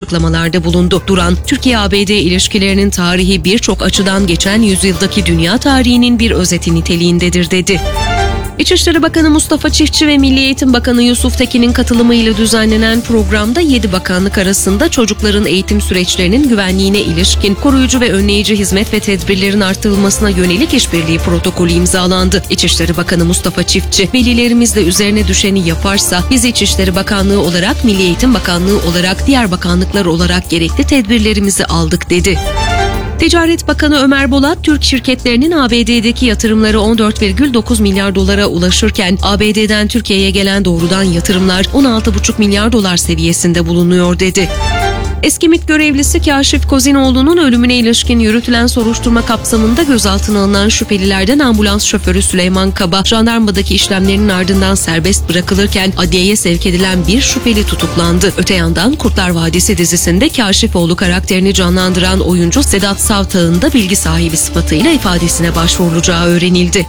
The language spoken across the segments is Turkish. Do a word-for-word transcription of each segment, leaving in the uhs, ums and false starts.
açıklamalarda bulundu. Duran, Türkiye-A B D ilişkilerinin tarihi birçok açıdan geçen yüzyıldaki dünya tarihinin bir özeti niteliğindedir dedi. İçişleri Bakanı Mustafa Çiftçi ve Milli Eğitim Bakanı Yusuf Tekin'in katılımıyla düzenlenen programda yedi bakanlık arasında çocukların eğitim süreçlerinin güvenliğine ilişkin koruyucu ve önleyici hizmet ve tedbirlerin artırılmasına yönelik işbirliği protokolü imzalandı. İçişleri Bakanı Mustafa Çiftçi, velilerimiz de üzerine düşeni yaparsa biz İçişleri Bakanlığı olarak, Milli Eğitim Bakanlığı olarak, diğer bakanlıklar olarak gerekli tedbirlerimizi aldık dedi. Ticaret Bakanı Ömer Bolat, Türk şirketlerinin A B D'deki yatırımları on dört virgül dokuz milyar dolara ulaşırken A B D'den Türkiye'ye gelen doğrudan yatırımlar on altı virgül beş milyar dolar seviyesinde bulunuyor dedi. Eski MİT görevlisi Kaşif Kozinoğlu'nun ölümüne ilişkin yürütülen soruşturma kapsamında gözaltına alınan şüphelilerden ambulans şoförü Süleyman Kaba, jandarmadaki işlemlerinin ardından serbest bırakılırken adliyeye sevk edilen bir şüpheli tutuklandı. Öte yandan Kurtlar Vadisi dizisinde Kaşifoğlu karakterini canlandıran oyuncu Sedat Savtağ'ın da bilgi sahibi sıfatıyla ifadesine başvurulacağı öğrenildi.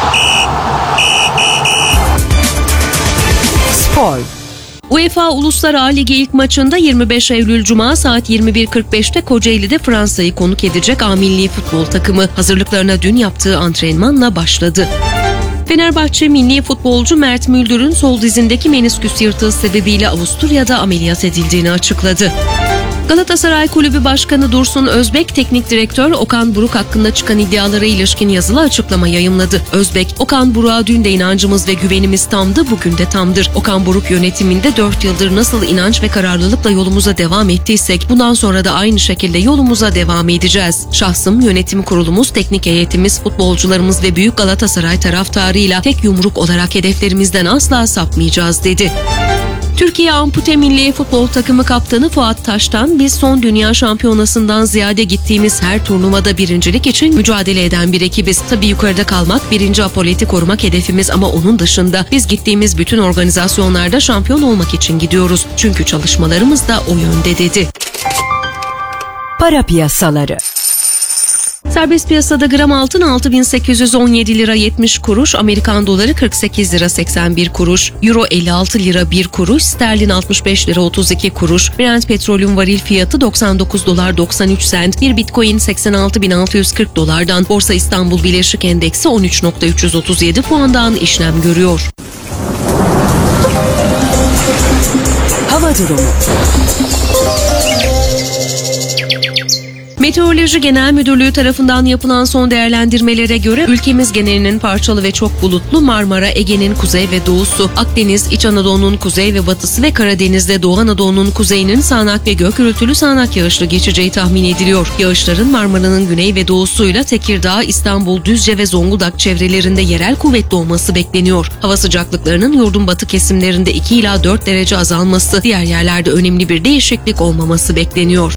Spor. UEFA Uluslar A Ligi ilk maçında yirmi beş Eylül Cuma saat yirmi bir kırk beşte Kocaeli'de Fransa'yı konuk edecek A milli futbol takımı hazırlıklarına dün yaptığı antrenmanla başladı. Fenerbahçe milli futbolcu Mert Müldür'ün sol dizindeki menisküs yırtığı sebebiyle Avusturya'da ameliyat edildiğini açıkladı. Galatasaray Kulübü Başkanı Dursun Özbek, teknik direktör Okan Buruk hakkında çıkan iddialara ilişkin yazılı açıklama yayımladı. Özbek, Okan Buruk'a dün de inancımız ve güvenimiz tamdı, bugün de tamdır. Okan Buruk yönetiminde dört yıldır nasıl inanç ve kararlılıkla yolumuza devam ettiysek, bundan sonra da aynı şekilde yolumuza devam edeceğiz. Şahsım, yönetim kurulumuz, teknik heyetimiz, futbolcularımız ve büyük Galatasaray taraftarıyla tek yumruk olarak hedeflerimizden asla sapmayacağız dedi. Türkiye Ampute Milli Futbol Takımı Kaptanı Fuat Taş'tan, biz son dünya şampiyonasından ziyade gittiğimiz her turnuvada birincilik için mücadele eden bir ekibiz. Tabii yukarıda kalmak, birinci apoleti korumak hedefimiz ama onun dışında biz gittiğimiz bütün organizasyonlarda şampiyon olmak için gidiyoruz. Çünkü çalışmalarımız da o yönde dedi. Para piyasaları. Serbest piyasada gram altın altı bin sekiz yüz on yedi lira yetmiş kuruş, Amerikan doları kırk sekiz lira seksen bir kuruş, Euro elli altı lira bir kuruş, sterlin altmış beş lira otuz iki kuruş, Brent petrolün varil fiyatı doksan dokuz dolar doksan üç sent, bir Bitcoin seksen altı bin altı yüz kırk dolardan, Borsa İstanbul Birleşik Endeksi on üç bin üç yüz otuz yedi puandan işlem görüyor. Hava durumu. Meteoroloji Genel Müdürlüğü tarafından yapılan son değerlendirmelere göre ülkemiz genelinin parçalı ve çok bulutlu, Marmara, Ege'nin kuzey ve doğusu, Akdeniz, İç Anadolu'nun kuzey ve batısı ve Karadeniz'de Doğu Anadolu'nun kuzeyinin sağanak ve gök gürültülü sağanak yağışlı geçeceği tahmin ediliyor. Yağışların Marmara'nın güney ve doğusuyla Tekirdağ, İstanbul, Düzce ve Zonguldak çevrelerinde yerel kuvvetli olması bekleniyor. Hava sıcaklıklarının yurdun batı kesimlerinde iki ila dört derece azalması, diğer yerlerde önemli bir değişiklik olmaması bekleniyor.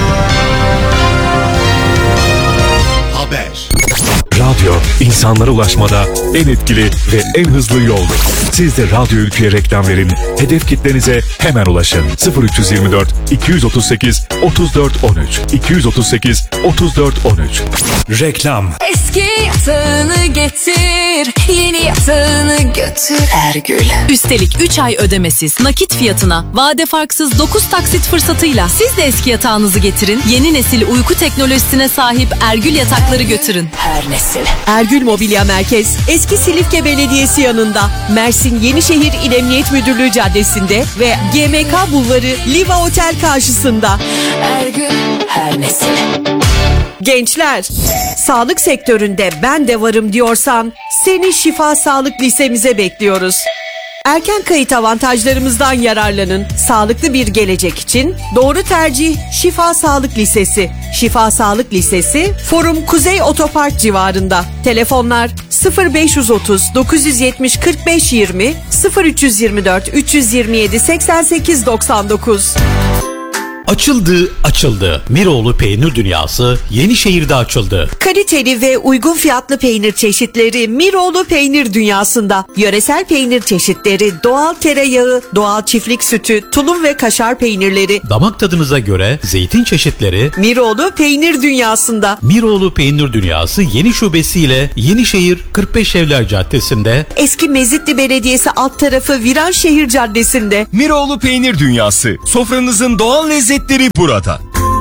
Radyo, insanlara ulaşmada en etkili ve en hızlı yoldur. Siz de Radyo Ülke'ye reklam verin, hedef kitlenize hemen ulaşın. sıfır üç yirmi dört iki otuz sekiz otuz dört on üç iki otuz sekiz otuz dört on üç. Reklam. Eski yatağını getir, yeni yatağını götür Ergül. Üstelik üç ay ödemesiz, nakit fiyatına, vade farksız dokuz taksit fırsatıyla siz de eski yatağınızı getirin, yeni nesil uyku teknolojisine sahip Ergül yatakları götürün. Her nesil. Ergül Mobilya Merkez, Eski Silifke Belediyesi yanında, Mersin Yenişehir İl Emniyet Müdürlüğü Caddesi'nde ve G M K Bulvarı Liva Otel karşısında. Ergül, her nesil. Gençler, sağlık sektöründe ben de varım diyorsan seni Şifa Sağlık Lisemize bekliyoruz. Erken kayıt avantajlarımızdan yararlanın. Sağlıklı bir gelecek için doğru tercih Şifa Sağlık Lisesi. Şifa Sağlık Lisesi, Forum Kuzey Otopark civarında. Telefonlar sıfır beş otuz dokuz yetmiş kırk beş yirmi, sıfır üç yirmi dört üç yirmi yedi seksen sekiz doksan dokuz. Açıldı, açıldı. Miroğlu Peynir Dünyası Yenişehir'de açıldı. Kaliteli ve uygun fiyatlı peynir çeşitleri Miroğlu Peynir Dünyası'nda. Yöresel peynir çeşitleri, doğal tereyağı, doğal çiftlik sütü, tulum ve kaşar peynirleri. Damak tadınıza göre zeytin çeşitleri Miroğlu Peynir Dünyası'nda. Miroğlu Peynir Dünyası yeni şubesiyle Yenişehir kırk beş Evler Caddesi'nde. Eski Mezitli Belediyesi alt tarafı Viranşehir Caddesi'nde. Miroğlu Peynir Dünyası, sofranızın doğal lezzet hizmetleri burada.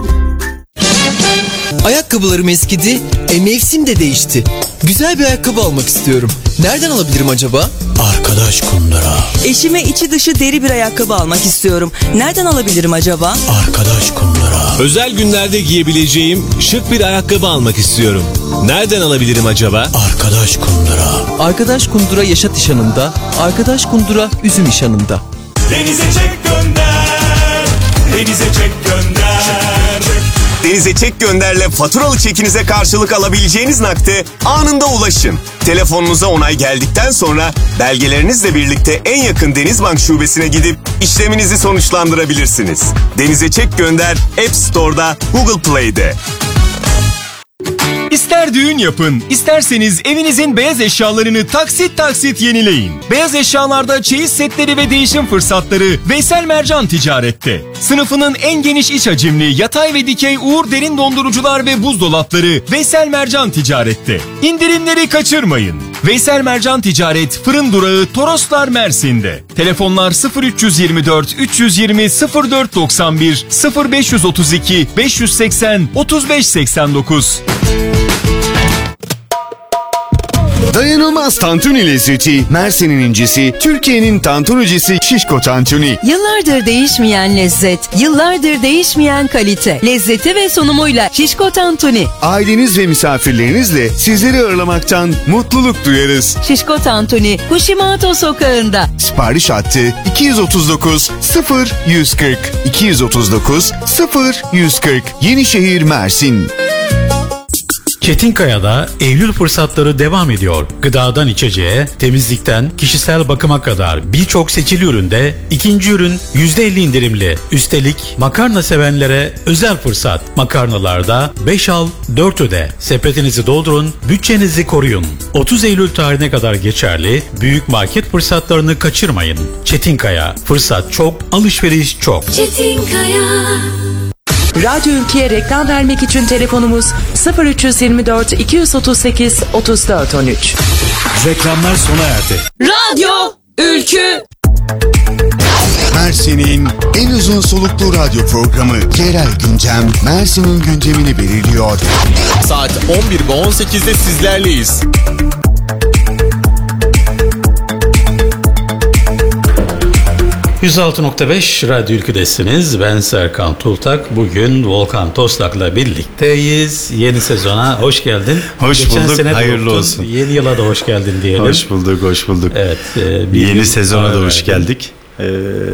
Ayakkabılarım eskidi, e mevsim de değişti. Güzel bir ayakkabı almak istiyorum. Nereden alabilirim acaba? Arkadaş Kundura. Eşime içi dışı deri bir ayakkabı almak istiyorum. Nereden alabilirim acaba? Arkadaş Kundura. Özel günlerde giyebileceğim şık bir ayakkabı almak istiyorum. Nereden alabilirim acaba? Arkadaş Kundura. Arkadaş Kundura Yaşat İşhanı'nda, Arkadaş Kundura Üzüm İşhanı'nda. Denize çek gönder, denize çek gönder. Denize Çek Gönder'le faturalı çekinize karşılık alabileceğiniz nakde anında ulaşın. Telefonunuza onay geldikten sonra belgelerinizle birlikte en yakın Denizbank şubesine gidip işleminizi sonuçlandırabilirsiniz. Denize Çek Gönder App Store'da, Google Play'de. İster düğün yapın, isterseniz evinizin beyaz eşyalarını taksit taksit yenileyin. Beyaz eşyalarda çeyiz setleri ve değişim fırsatları Veysel Mercan Ticaret'te. Sınıfının en geniş iç hacimli yatay ve dikey Uğur derin dondurucular ve buzdolapları Veysel Mercan Ticaret'te. İndirimleri kaçırmayın. Veysel Mercan Ticaret fırın durağı Toroslar Mersin'de. Telefonlar sıfır üç yirmi dört üç yüz yirmi sıfır dört doksan bir sıfır beş otuz iki beş yüz seksen otuz beş seksen dokuz. Dayanılmaz tantuni lezzeti, Mersin'in incisi, Türkiye'nin tantunicisi Şişko Tantuni. Yıllardır değişmeyen lezzet, yıllardır değişmeyen kalite, lezzeti ve sunumuyla Şişko Tantuni. Aileniz ve misafirlerinizle sizleri ağırlamaktan mutluluk duyarız. Şişko Tantuni, Hushimato sokağında. Sipariş hattı iki yüz otuz dokuz sıfır yüz kırk iki yüz otuz dokuz sıfır yüz kırk Yenişehir, Mersin. Çetinkaya'da Eylül fırsatları devam ediyor. Gıdadan içeceğe, temizlikten kişisel bakıma kadar birçok seçili üründe ikinci ürün yüzde elli indirimli. Üstelik makarna sevenlere özel fırsat. Makarnalarda beş al dört öde. Sepetinizi doldurun, bütçenizi koruyun. otuz Eylül tarihine kadar geçerli büyük market fırsatlarını kaçırmayın. Çetinkaya, fırsat çok, alışveriş çok. Çetinkaya. Radyo Ülke'ye reklam vermek için telefonumuz sıfır üç yirmi dört iki yüz otuz sekiz otuz dört on üç. Reklamlar sona erdi. Radyo Ülkü. Mersin'in en uzun soluklu radyo programı Yerel Gündem, Mersin'in gündemini belirliyor. Saat on bir ve on sekizde sizlerleyiz. yüz altı nokta beş Radyo Ülkü'desiniz. Ben Serkan Tultak. Bugün Volkan Toslak'la birlikteyiz. Yeni sezona hoş geldin. Hoş Geçen bulduk. sene Hayırlı doğdun. olsun. Yeni yıla da hoş geldin diyelim. Hoş bulduk, hoş bulduk. Evet. E, yeni sezona da hoş geldik. Ee,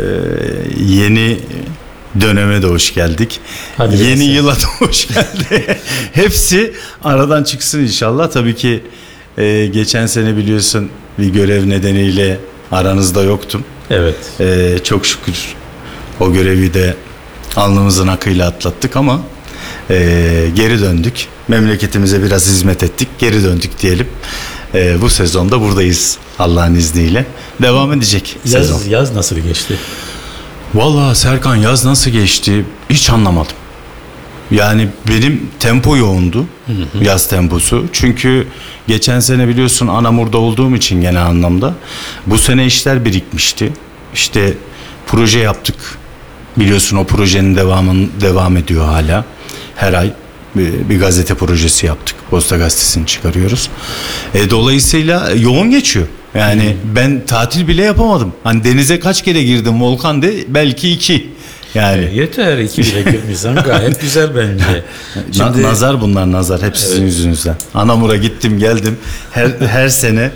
yeni döneme de hoş geldik. Hadi yeni neyse. yıla da hoş geldi. Hepsi aradan çıksın inşallah. Tabii ki e, geçen sene biliyorsun bir görev nedeniyle aranızda yoktum. Evet. Ee, çok şükür o görevi de alnımızın akıyla atlattık ama e, geri döndük. Memleketimize biraz hizmet ettik. Geri döndük diyelim. E, bu sezonda buradayız Allah'ın izniyle. Devam edecek Yaz, sezon. yaz nasıl geçti? Vallahi Serkan, yaz nasıl geçti hiç anlamadım. Yani benim tempo yoğundu. Hı hı. Yaz temposu. Çünkü geçen sene biliyorsun Anamur'da olduğum için genel anlamda bu sene işler birikmişti. İşte proje yaptık. Biliyorsun o projenin devamın devam ediyor hala. Her ay bir, bir gazete projesi yaptık. Posta Gazetesi'ni çıkarıyoruz. E, dolayısıyla yoğun geçiyor. Yani hı. ben tatil bile yapamadım. Hani denize kaç kere girdim Volkan de, belki iki. Yani e, yeter, iki bile girmişsen gayet güzel bence. Şimdi, Na, nazar bunlar nazar, hep sizin evet. yüzünüzden. Anamur'a gittim geldim her her sene.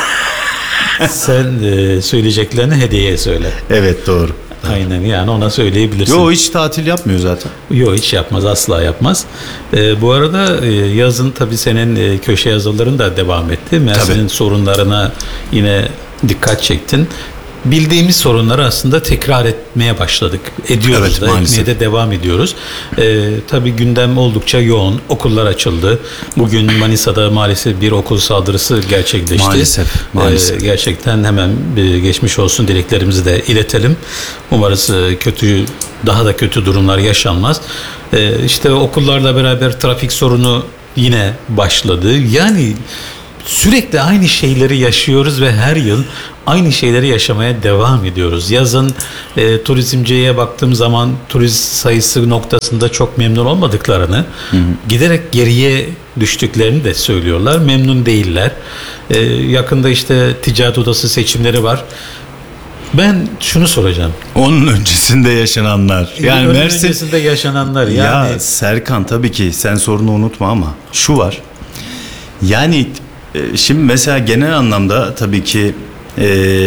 Sen e, söyleyeceklerini hediyeye söyle. Evet, doğru. Aynen, yani ona söyleyebilirsin. Yo, hiç tatil yapmıyor zaten. Yo, hiç yapmaz, asla yapmaz. E, bu arada e, yazın tabii senin e, köşe yazıların da devam etti. Mersin'in sorunlarına yine dikkat çektin. Bildiğimiz sorunları aslında tekrar etmeye başladık. Ediyoruz evet, da, maalesef. Etmeye de devam ediyoruz. Ee, tabii gündem oldukça yoğun. Okullar açıldı. Bugün Manisa'da maalesef bir okul saldırısı gerçekleşti. Maalesef. maalesef. Ee, gerçekten hemen bir geçmiş olsun dileklerimizi de iletelim. Umarız kötü, daha da kötü durumlar yaşanmaz. Ee, işte okullarla beraber trafik sorunu yine başladı. Yani sürekli aynı şeyleri yaşıyoruz ve her yıl aynı şeyleri yaşamaya devam ediyoruz. Yazın e, turizmciye baktığım zaman turist sayısı noktasında çok memnun olmadıklarını, hı hı. giderek geriye düştüklerini de söylüyorlar. Memnun değiller. E, yakında işte ticaret odası seçimleri var. Ben şunu soracağım. Onun öncesinde yaşananlar. Yani Onun Mersin öncesinde yaşananlar. Yani ya Serkan, tabii ki sen sorunu unutma ama şu var. Yani şimdi mesela genel anlamda tabii ki e,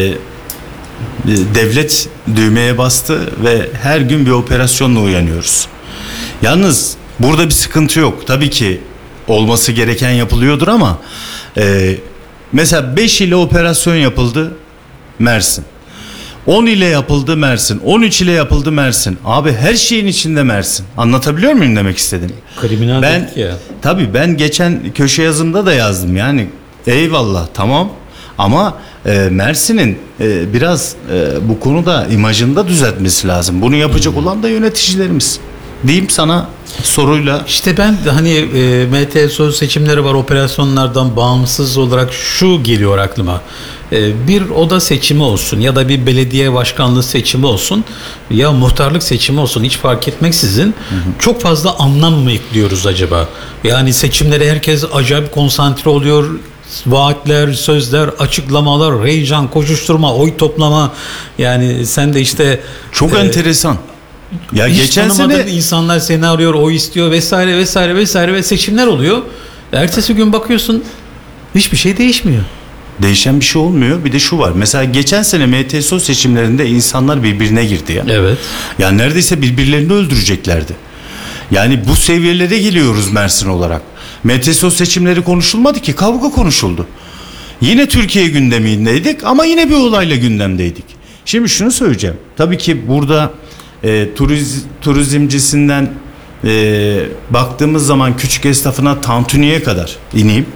devlet düğmeye bastı ve her gün bir operasyonla uyanıyoruz. Yalnız burada bir sıkıntı yok. Tabii ki olması gereken yapılıyordur ama e, mesela beş ile operasyon yapıldı Mersin. on ile yapıldı Mersin. on üç ile yapıldı Mersin. Abi her şeyin içinde Mersin. Anlatabiliyor muyum demek istedim? Kriminal ben, dedik ya. Tabii ben geçen köşe yazımda da yazdım. Yani eyvallah tamam ama e, Mersin'in e, biraz e, bu konuda imajını düzeltmesi lazım. Bunu yapacak hmm. olan da yöneticilerimiz. Diyeyim sana soruyla. İşte ben hani e, M T S O seçimleri var, operasyonlardan bağımsız olarak şu geliyor aklıma. E, bir oda seçimi olsun ya da bir belediye başkanlığı seçimi olsun ya muhtarlık seçimi olsun, hiç fark etmeksizin hı hı. çok fazla anlam mı ekliyoruz acaba? Yani seçimlere herkes acayip konsantre oluyor. Vaatler, sözler, açıklamalar, heyecan, koşuşturma, oy toplama. Yani sen de işte çok e, enteresan. Ya hiç geçen sene insanlar seni arıyor, oy istiyor vesaire vesaire vesaire ve seçimler oluyor. Ertesi gün bakıyorsun hiçbir şey değişmiyor. Değişen bir şey olmuyor. Bir de şu var. Mesela geçen sene M T S O seçimlerinde insanlar birbirine girdi ya. Evet. Yani neredeyse birbirlerini öldüreceklerdi. Yani bu seviyelere geliyoruz Mersin olarak. M T S O seçimleri konuşulmadı ki, kavga konuşuldu. Yine Türkiye gündemindeydik ama yine bir olayla gündemdeydik. Şimdi şunu söyleyeceğim. Tabii ki burada e, turiz, turizmcisinden e, baktığımız zaman küçük esnafına, tantuniye kadar ineyim.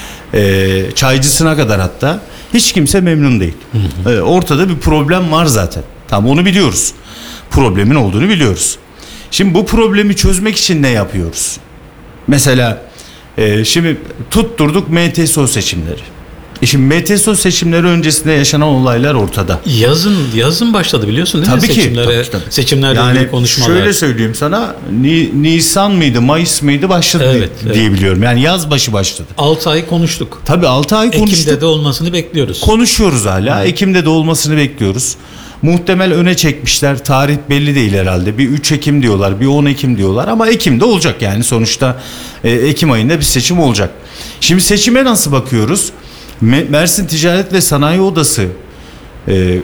E, çaycısına kadar hatta hiç kimse memnun değil. Hı hı. E, ortada bir problem var zaten. Tamam, onu biliyoruz. Problemin olduğunu biliyoruz. Şimdi bu problemi çözmek için ne yapıyoruz? Mesela e, şimdi tutturduk M T S O seçimleri. E şimdi M T S O seçimleri öncesinde yaşanan olaylar ortada. Yazın yazın başladı biliyorsun değil tabii mi? Ki, Seçimlere, tabii, tabii. seçimlerle yani ilgili konuşmalar. Şöyle söyleyeyim sana, Ni, Nisan mıydı, Mayıs mıydı başladı evet, diye, diye evet. biliyorum. Yani yaz başı başladı. altı ay konuştuk. Tabii altı ay konuştuk. Ekim'de de olmasını bekliyoruz. Konuşuyoruz hala. Hı. Ekim'de de olmasını bekliyoruz. Muhtemel öne çekmişler. Tarih belli değil herhalde. Bir üç Ekim diyorlar, bir on Ekim diyorlar ama Ekim'de olacak yani sonuçta e, Ekim ayında bir seçim olacak. Şimdi seçime nasıl bakıyoruz? Mersin Ticaret ve Sanayi Odası e,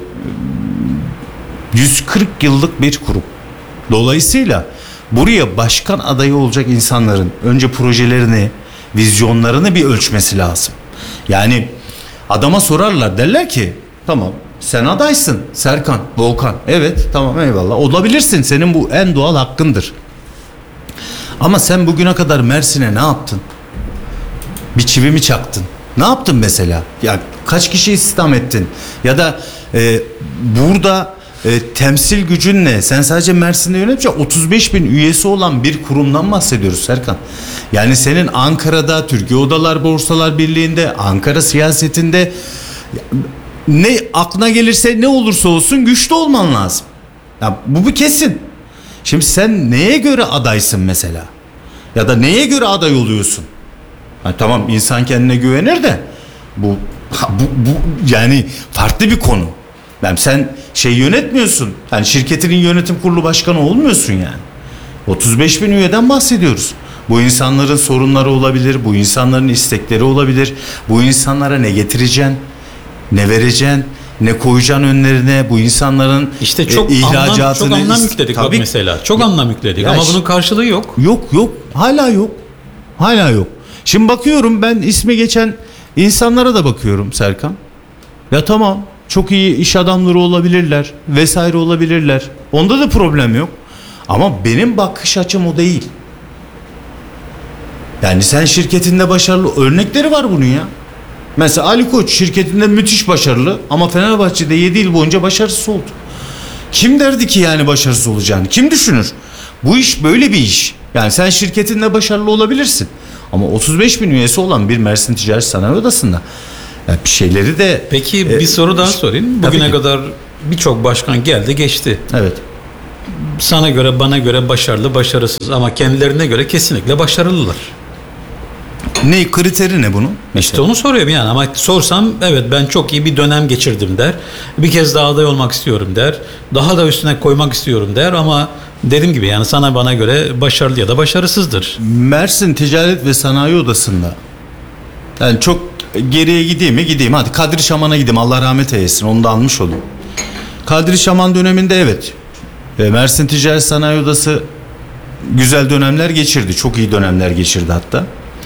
yüz kırk yıllık bir kurum. Dolayısıyla buraya başkan adayı olacak insanların önce projelerini, vizyonlarını bir ölçmesi lazım. Yani adama sorarlar, derler ki tamam sen adaysın Serkan, Volkan. Evet tamam eyvallah, olabilirsin, senin bu en doğal hakkındır. Ama sen bugüne kadar Mersin'e ne yaptın? Bir çivi mi çaktın? Ne yaptın mesela? Ya kaç kişi istihdam ettin? Ya da e, burada e, temsil gücün ne? Sen sadece Mersin'de yöneteceksin. otuz beş bin üyesi olan bir kurumdan bahsediyoruz Serkan. Yani senin Ankara'da, Türkiye Odalar Borsalar Birliği'nde, Ankara siyasetinde ne aklına gelirse, ne olursa olsun güçlü olman lazım. Ya bu bir kesin. Şimdi sen neye göre adaysın mesela? Ya da neye göre aday oluyorsun? Ha, tamam insan kendine güvenir de bu, bu, bu yani farklı bir konu. Yani sen şey yönetmiyorsun. Yani şirketinin yönetim kurulu başkanı olmuyorsun yani. otuz beş bin üyeden bahsediyoruz. Bu insanların sorunları olabilir, bu insanların istekleri olabilir. Bu insanlara ne getireceksin, ne vereceksin, ne koyacaksın önlerine, bu insanların işte çok e, ihracatını. Anlam, çok anlam yükledik bak mesela. Çok ya, anlam yükledik ama bunun karşılığı yok. Yok yok, hala yok. Hala yok. Şimdi bakıyorum, ben ismi geçen insanlara da bakıyorum Serkan. Ya tamam, çok iyi iş adamları olabilirler vesaire olabilirler. Onda da problem yok. Ama benim bakış açım o değil. Yani sen şirketinde başarılı, örnekleri var bunun ya. Mesela Ali Koç şirketinde müthiş başarılı ama Fenerbahçe'de yedi yıl boyunca başarısız oldu. Kim derdi ki yani başarısız olacağını? Kim düşünür? Bu iş böyle bir iş. Yani sen şirketinde başarılı olabilirsin. Ama otuz beş bin üyesi olan bir Mersin Ticaret Sanayi Odası'nda yani bir şeyleri de... Peki e, bir soru daha sorayım. Bugüne kadar birçok başkan geldi geçti. Evet. Sana göre, bana göre başarılı, başarısız ama kendilerine göre kesinlikle başarılılar. Ne kriteri ne bunun? İşte onu soruyorum yani, ama sorsam evet ben çok iyi bir dönem geçirdim der. Bir kez daha aday olmak istiyorum der. Daha da üstüne koymak istiyorum der ama dediğim gibi yani sana bana göre başarılı ya da başarısızdır. Mersin Ticaret ve Sanayi Odası'nda yani çok geriye gideyim mi gideyim, hadi Kadri Şaman'a gideyim, Allah rahmet eylesin, onu da almış olayım. Kadri Şaman döneminde evet Mersin Ticaret Sanayi Odası güzel dönemler geçirdi, çok iyi dönemler geçirdi hatta.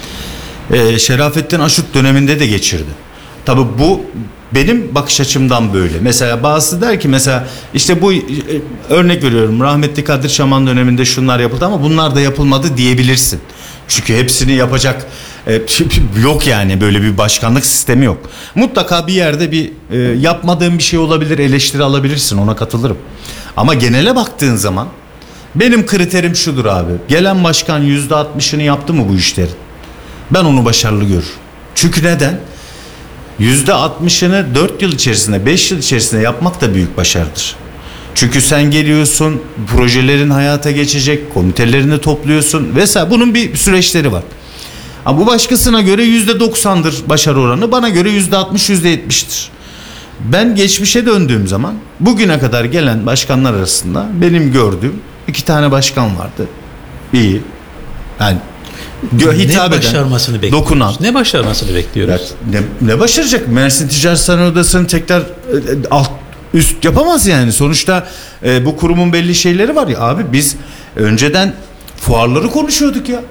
Ee, Şerafettin Aşık döneminde de geçirdi. Tabii bu benim bakış açımdan böyle. Mesela bazısı der ki mesela işte bu e, örnek veriyorum rahmetli Kadir Şaman döneminde şunlar yapıldı ama bunlar da yapılmadı diyebilirsin. Çünkü hepsini yapacak e, yok yani, böyle bir başkanlık sistemi yok. Mutlaka bir yerde bir e, yapmadığın bir şey olabilir, eleştiri alabilirsin, ona katılırım. Ama genele baktığın zaman benim kriterim şudur abi. Gelen başkan yüzde altmışını yaptı mı bu işlerin? Ben onu başarılı görürüm. Çünkü neden? yüzde altmışını dört yıl içerisinde, beş yıl içerisinde yapmak da büyük başarıdır. Çünkü sen geliyorsun, projelerin hayata geçecek, komitelerini topluyorsun vesaire. Bunun bir süreçleri var. Ama bu başkasına göre yüzde doksandır başarı oranı, bana göre yüzde altmış, yüzde yetmiştir. Ben geçmişe döndüğüm zaman bugüne kadar gelen başkanlar arasında benim gördüğüm iki tane başkan vardı. İyi. Yani hitap ne eden, başarmasını bekliyoruz? Dokunan. Ne başarmasını bekliyoruz? Ne, ne başaracak? Mersin Ticaret Sanayi Odası'nı tekrar e, alt üst yapamaz yani. Sonuçta e, bu kurumun belli şeyleri var ya abi, biz önceden fuarları konuşuyorduk ya.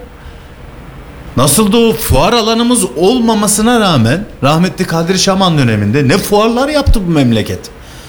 Nasıldı o fuar alanımız olmamasına rağmen rahmetli Kadri Şaman döneminde ne fuarlar yaptı bu memleket.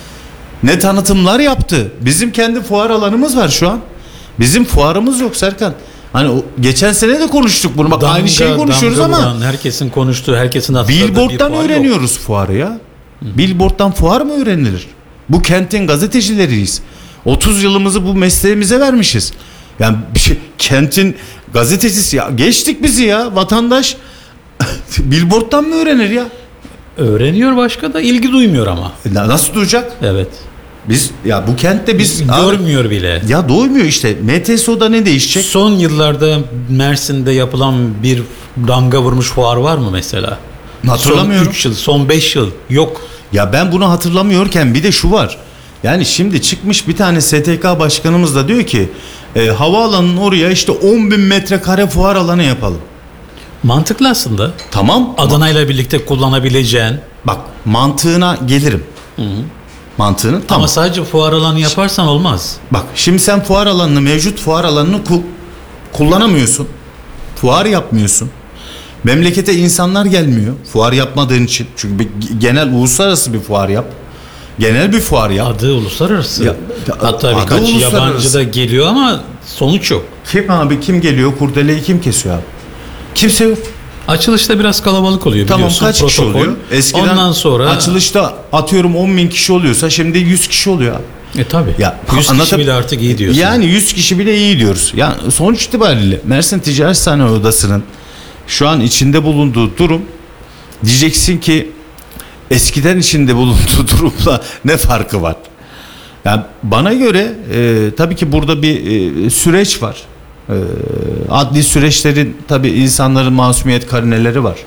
Ne tanıtımlar yaptı. Bizim kendi fuar alanımız var şu an. Bizim fuarımız yok Serkan. Hani o, geçen sene de konuştuk bunu. Bak damga, aynı şeyi konuşuyoruz ama vuran, herkesin konuştuğu, herkesin hatırladığı Billboard'dan öğreniyoruz yok. Fuarı ya. Hı. Billboard'dan fuar mı öğrenilir? Bu kentin gazetecileriyiz. otuz yılımızı bu mesleğimize vermişiz. Yani bir şey, kentin gazetecisi ya, geçtik bizi ya, vatandaş Billboard'dan mı öğrenir ya? Öğreniyor, başka da ilgi duymuyor ama. Nasıl duyacak? Evet. Biz ya bu kentte biz görmüyor abi, bile. Ya doymuyor işte. M T S O'da ne değişecek? Son yıllarda Mersin'de yapılan bir damga vurmuş fuar var mı mesela? Hatırlamıyorum. Son üç yıl, son beş yıl yok. Ya ben bunu hatırlamıyorken bir de şu var. Yani şimdi çıkmış bir tane S T K başkanımız da diyor ki e, havaalanının oraya işte on bin metrekare fuar alanı yapalım. Mantıklı aslında. Tamam. Adana ile birlikte kullanabileceğin. Bak mantığına gelirim. Hı hı. Mantığını ama tamam. Sadece fuar alanı yaparsan olmaz. Bak şimdi sen fuar alanını, mevcut fuar alanını ku- kullanamıyorsun. Fuar yapmıyorsun. Memlekete insanlar gelmiyor fuar yapmadığın için. Çünkü bir genel uluslararası bir fuar yap. Genel bir fuar yap. Adı uluslararası. Ya, hatta adı birkaç uluslararası. yabancı da geliyor ama sonuç yok. Kim abi, kim geliyor? Kurdeleyi kim kesiyor abi? Kimse yok. Açılışta biraz kalabalık oluyor tamam, biliyorsun. Kaç kişi oluyor? Eskiden ondan sonra açılışta atıyorum on bin kişi oluyorsa şimdi yüz kişi oluyor abi. E tabi. Ya, yüz anlatıp, kişi bile artık iyi diyorsun. Yani yüz kişi bile iyi diyoruz. Yani sonuç itibariyle Mersin Ticaret Sanayi Odası'nın şu an içinde bulunduğu durum, diyeceksin ki eskiden içinde bulunduğu durumla ne farkı var? Yani bana göre e, tabii ki burada bir e, süreç var. E, adli süreçlerin tabii insanların masumiyet karineleri var.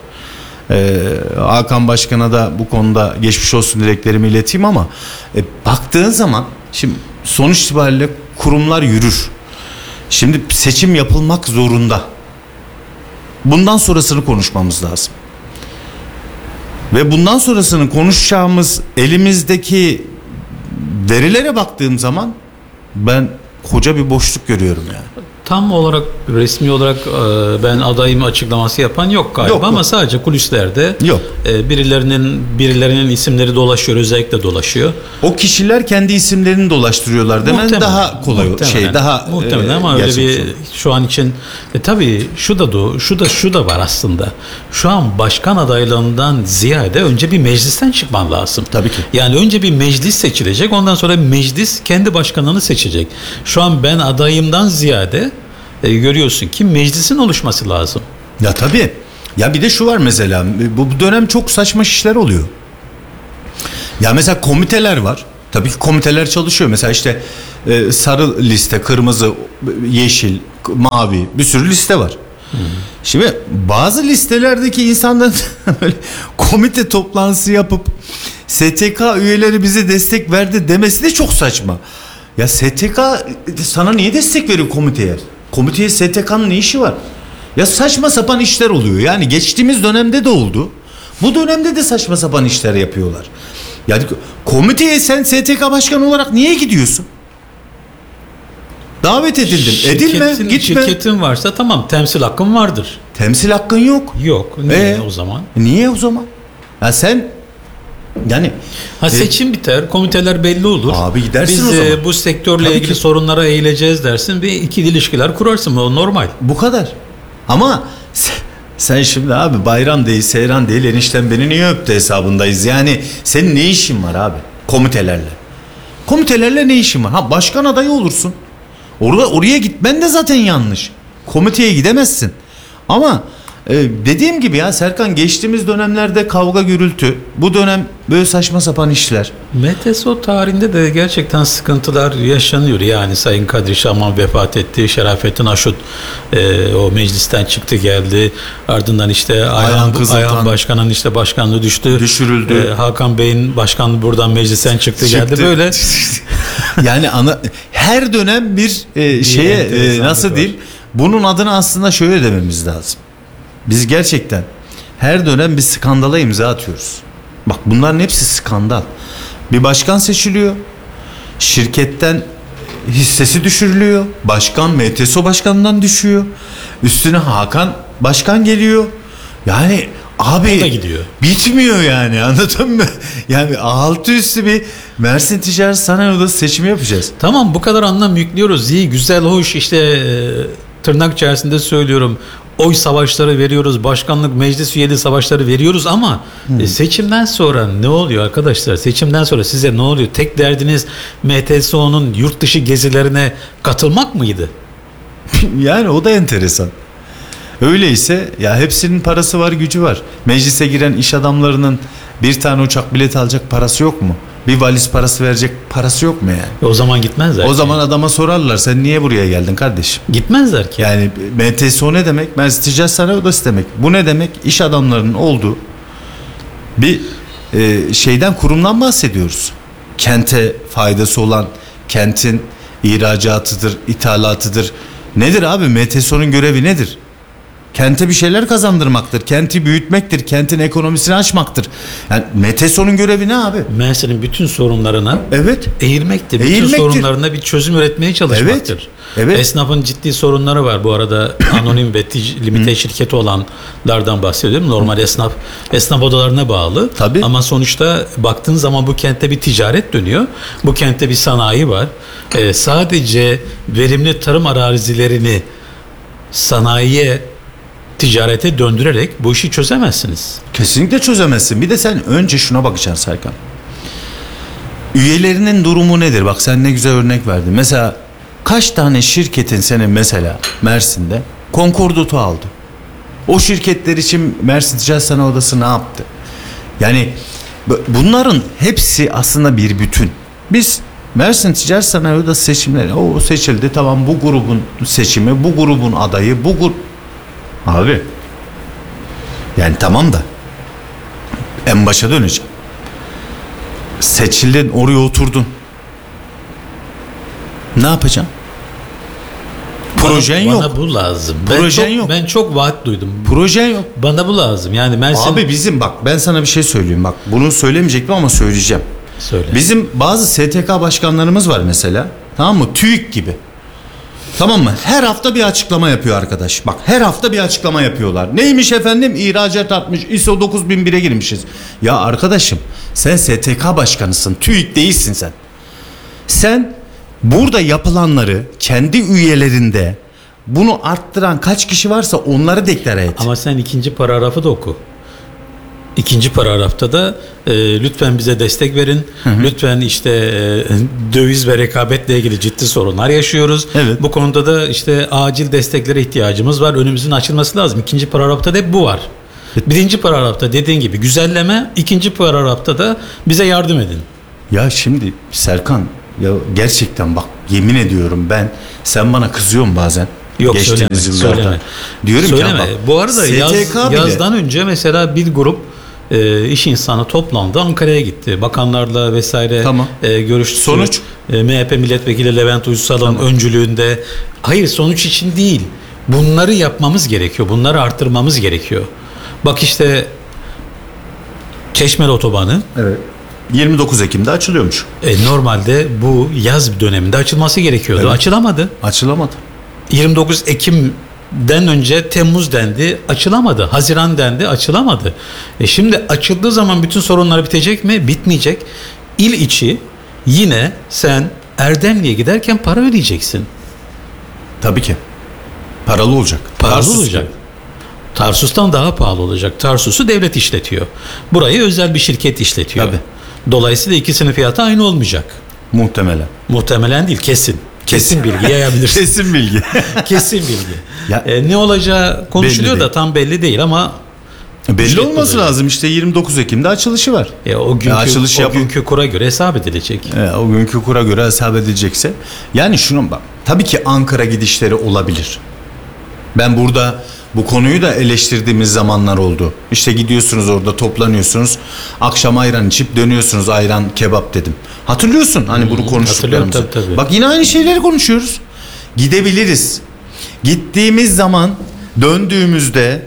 E, Hakan Başkan'a da bu konuda geçmiş olsun dileklerimi ileteyim ama e, baktığın zaman şimdi sonuç itibariyle kurumlar yürür. Şimdi seçim yapılmak zorunda. Bundan sonrasını konuşmamız lazım. Ve bundan sonrasını konuşacağımız elimizdeki verilere baktığım zaman ben koca bir boşluk görüyorum yani. Tam olarak resmi olarak e, ben adayım açıklaması yapan yok galiba yok, ama yok. Sadece kulislerde yok. E, birilerinin birilerinin isimleri dolaşıyor, özellikle dolaşıyor. O kişiler kendi isimlerini dolaştırıyorlar demen daha kolay muhtemelen, şey daha muhtemelen e, ama öyle bir şu an için e, tabii şu da do, şu da şu da var aslında. Şu an başkan adaylığından ziyade önce bir meclisten çıkman lazım. Tabii ki. Yani önce bir meclis seçilecek, ondan sonra meclis kendi başkanını seçecek. Şu an ben adayımdan ziyade E, görüyorsun ki meclisin oluşması lazım. Ya tabii. Ya bir de şu var mesela. Bu, bu dönem çok saçma işler oluyor. Ya mesela komiteler var. Tabii ki komiteler çalışıyor. Mesela işte e, sarı liste, kırmızı, yeşil, mavi bir sürü liste var. Hmm. Şimdi bazı listelerdeki insanların böyle komite toplantısı yapıp S T K üyeleri bize destek verdi demesi de çok saçma. Ya S T K sana niye destek veriyor komiteye? Komiteye S T K'nın ne işi var? Ya saçma sapan işler oluyor. Yani geçtiğimiz dönemde de oldu. Bu dönemde de saçma sapan işler yapıyorlar. Yani komiteye sen S T K başkanı olarak niye gidiyorsun? Davet edildin. Edilme, gitme. Şirketin varsa tamam, temsil hakkın vardır. Temsil hakkın yok. Yok. Niye ee, o zaman? Niye o zaman? Ya sen yani ha seçim e, biter, komiteler belli olur. Abi gidersin Biz o zaman. Biz bu sektörle Tabii ilgili ki. sorunlara eğileceğiz dersin. Bir ikili ilişkiler kurarsın. O normal. Bu kadar. Ama sen şimdi abi bayram değil, seyran değil, enişten beni niye öptü hesabındayız. Yani senin ne işin var abi komitelerle? Komitelerle ne işin var? Ha başkan adayı olursun. Orada oraya gitmen de zaten yanlış. Komiteye gidemezsin. Ama e, dediğim gibi ya Serkan, geçtiğimiz dönemlerde kavga gürültü. Bu dönem böyle saçma sapan işler. M T S O tarihinde de gerçekten sıkıntılar yaşanıyor. Yani Sayın Kadri Şaman vefat etti. Şerafettin Aşut e, o meclisten çıktı geldi. Ardından işte Ayhan, Ayhan Başkan'ın işte başkanlığı düştü. Düşürüldü. E, Hakan Bey'in başkanlığı buradan meclisten çıktı, çıktı. geldi böyle. Yani ana, her dönem bir e, şeye e, nasıl diyeyim? Bunun adını aslında şöyle dememiz lazım. Biz gerçekten her dönem bir skandala imza atıyoruz. Bak bunların hepsi skandal. Bir başkan seçiliyor. Şirketten hissesi düşürülüyor. Başkan M T S O başkanından düşüyor. Üstüne Hakan başkan geliyor. Yani abi gidiyor. Bitmiyor yani, anladın mı? Yani altı üstü bir Mersin Ticaret Sanayi Odası seçimi yapacağız. Tamam, bu kadar anlam yüklüyoruz. İyi, güzel, hoş, işte e, tırnak içerisinde söylüyorum. Oy savaşları veriyoruz, başkanlık, meclis üyeliği savaşları veriyoruz ama hmm. seçimden sonra ne oluyor arkadaşlar? Seçimden sonra size ne oluyor? Tek derdiniz M T S O'nun yurt dışı gezilerine katılmak mıydı? Yani o da enteresan. Öyleyse ya hepsinin parası var, gücü var. Meclise giren iş adamlarının bir tane uçak bileti alacak parası yok mu? Bir valiz parası verecek parası yok mu yani? O zaman gitmezler. O ki. zaman adama sorarlar, sen niye buraya geldin kardeşim? Gitmezler ki. Yani M T S O ne demek? Mersin Ticaret Sanayi Odası demek. Bu ne demek? İş adamlarının olduğu bir e, şeyden, kurumdan bahsediyoruz. Kente faydası olan, kentin ihracatıdır, ithalatıdır. Nedir abi? M T S O'nun görevi nedir? Kente bir şeyler kazandırmaktır. Kenti büyütmektir. Kentin ekonomisini açmaktır. Yani M T S O'nun görevi ne abi? Mersin'in bütün sorunlarına evet. eğilmektir. Bütün eğilmektir. sorunlarına bir çözüm üretmeye çalışmaktır. Evet. Evet. Esnafın ciddi sorunları var. Bu arada anonim ve limite şirketi olanlardan bahsediyorum. Normal esnaf esnaf odalarına bağlı. Tabii. Ama sonuçta baktığın zaman bu kentte bir ticaret dönüyor. Bu kentte bir sanayi var. Ee, sadece verimli tarım arazilerini sanayiye, ticarete döndürerek bu işi çözemezsiniz. Kesinlikle çözemezsin. Bir de sen önce şuna bakacaksın Serkan. Üyelerinin durumu nedir? Bak sen ne güzel örnek verdin. Mesela kaç tane şirketin senin mesela Mersin'de konkordato aldı? O şirketler için Mersin Ticaret Sanayi Odası ne yaptı? Yani bunların hepsi aslında bir bütün. Biz Mersin Ticaret Sanayi Odası seçimleri, o seçildi, tamam, bu grubun seçimi, bu grubun adayı, bu grup. Abi yani tamam da en başa döneceğim. Seçildin, oraya oturdun. Ne yapacaksın? Projen bana, yok. Bana bu lazım. Projen ben çok, yok. Ben çok vaat duydum. Projen yok. Bana bu lazım. Yani Mersin... Abi bizim bak, ben sana bir şey söyleyeyim. Bak bunu söylemeyecektim ama söyleyeceğim. Söyle. Bizim bazı S T K başkanlarımız var mesela. Tamam mı? TÜİK gibi. Tamam mı? Her hafta bir açıklama yapıyor arkadaş. Bak her hafta bir açıklama yapıyorlar. Neymiş efendim? İhracat artmış. I S O dokuz bin bire girmişiz. Ya arkadaşım, sen S T K başkanısın. TÜİK değilsin sen. Sen burada yapılanları kendi üyelerinde bunu arttıran kaç kişi varsa onları deklare et. Ama sen ikinci paragrafı da oku. İkinci paragrafta da e, lütfen bize destek verin. Hı hı. Lütfen işte e, döviz ve rekabetle ilgili ciddi sorunlar yaşıyoruz. Evet. Bu konuda da işte acil desteklere ihtiyacımız var. Önümüzün açılması lazım. İkinci paragrafta da hep bu var. Birinci paragrafta dediğin gibi güzelleme, ikinci paragrafta da bize yardım edin. Ya şimdi Serkan, ya gerçekten bak yemin ediyorum ben, sen bana kızıyorsun bazen. Yok, geçtiğimiz söyleme, yıllarda. söyleme. Diyorum söyleme. ki bak, bu arada yaz, bile... yazdan önce mesela bir grup e, iş insanı toplandı, Ankara'ya gitti. Bakanlarla vesaire tamam. e, görüştü. Sonuç? E, M H P milletvekili Levent Uysal'ın tamam. öncülüğünde. Hayır, sonuç için değil. Bunları yapmamız gerekiyor. Bunları arttırmamız gerekiyor. Bak işte Çeşmeli Otobanı. Evet. yirmi dokuz Ekim'de açılıyormuş. E, normalde bu yaz döneminde açılması gerekiyordu. Evet. Açılamadı. Açılamadı. yirmi dokuz Ekim'den önce Temmuz dendi, açılamadı. Haziran dendi, açılamadı. E şimdi açıldığı zaman bütün sorunlar bitecek mi? Bitmeyecek. İl içi yine sen Erdemli'ye giderken para ödeyeceksin. Tabii ki. Paralı olacak. Paralı Tarsus olacak. Tarsus'tan daha pahalı olacak. Tarsus'u devlet işletiyor. Burayı özel bir şirket işletiyor. Tabii. Dolayısıyla ikisinin fiyatı aynı olmayacak. Muhtemelen. Muhtemelen değil, kesin. Kesin bilgi yayabilirsin. Kesin bilgi. Kesin bilgi. Ya, e, ne olacağı konuşuluyor da tam belli değil ama belli olması lazım. İşte yirmi dokuz Ekim'de açılışı var. E, o günkü, e, açılış o yap- günkü kura göre hesap edilecek. E, o günkü kura göre hesap edilecekse. Yani şuna bak. Tabii ki Ankara gidişleri olabilir. Ben burada bu konuyu da eleştirdiğimiz zamanlar oldu. İşte gidiyorsunuz orada toplanıyorsunuz. Akşam ayran içip dönüyorsunuz, ayran kebap dedim. Hatırlıyorsun hani hmm, bunu konuştuklarımızı. Tabii, tabii. Bak yine aynı şeyleri konuşuyoruz. Gidebiliriz. Gittiğimiz zaman döndüğümüzde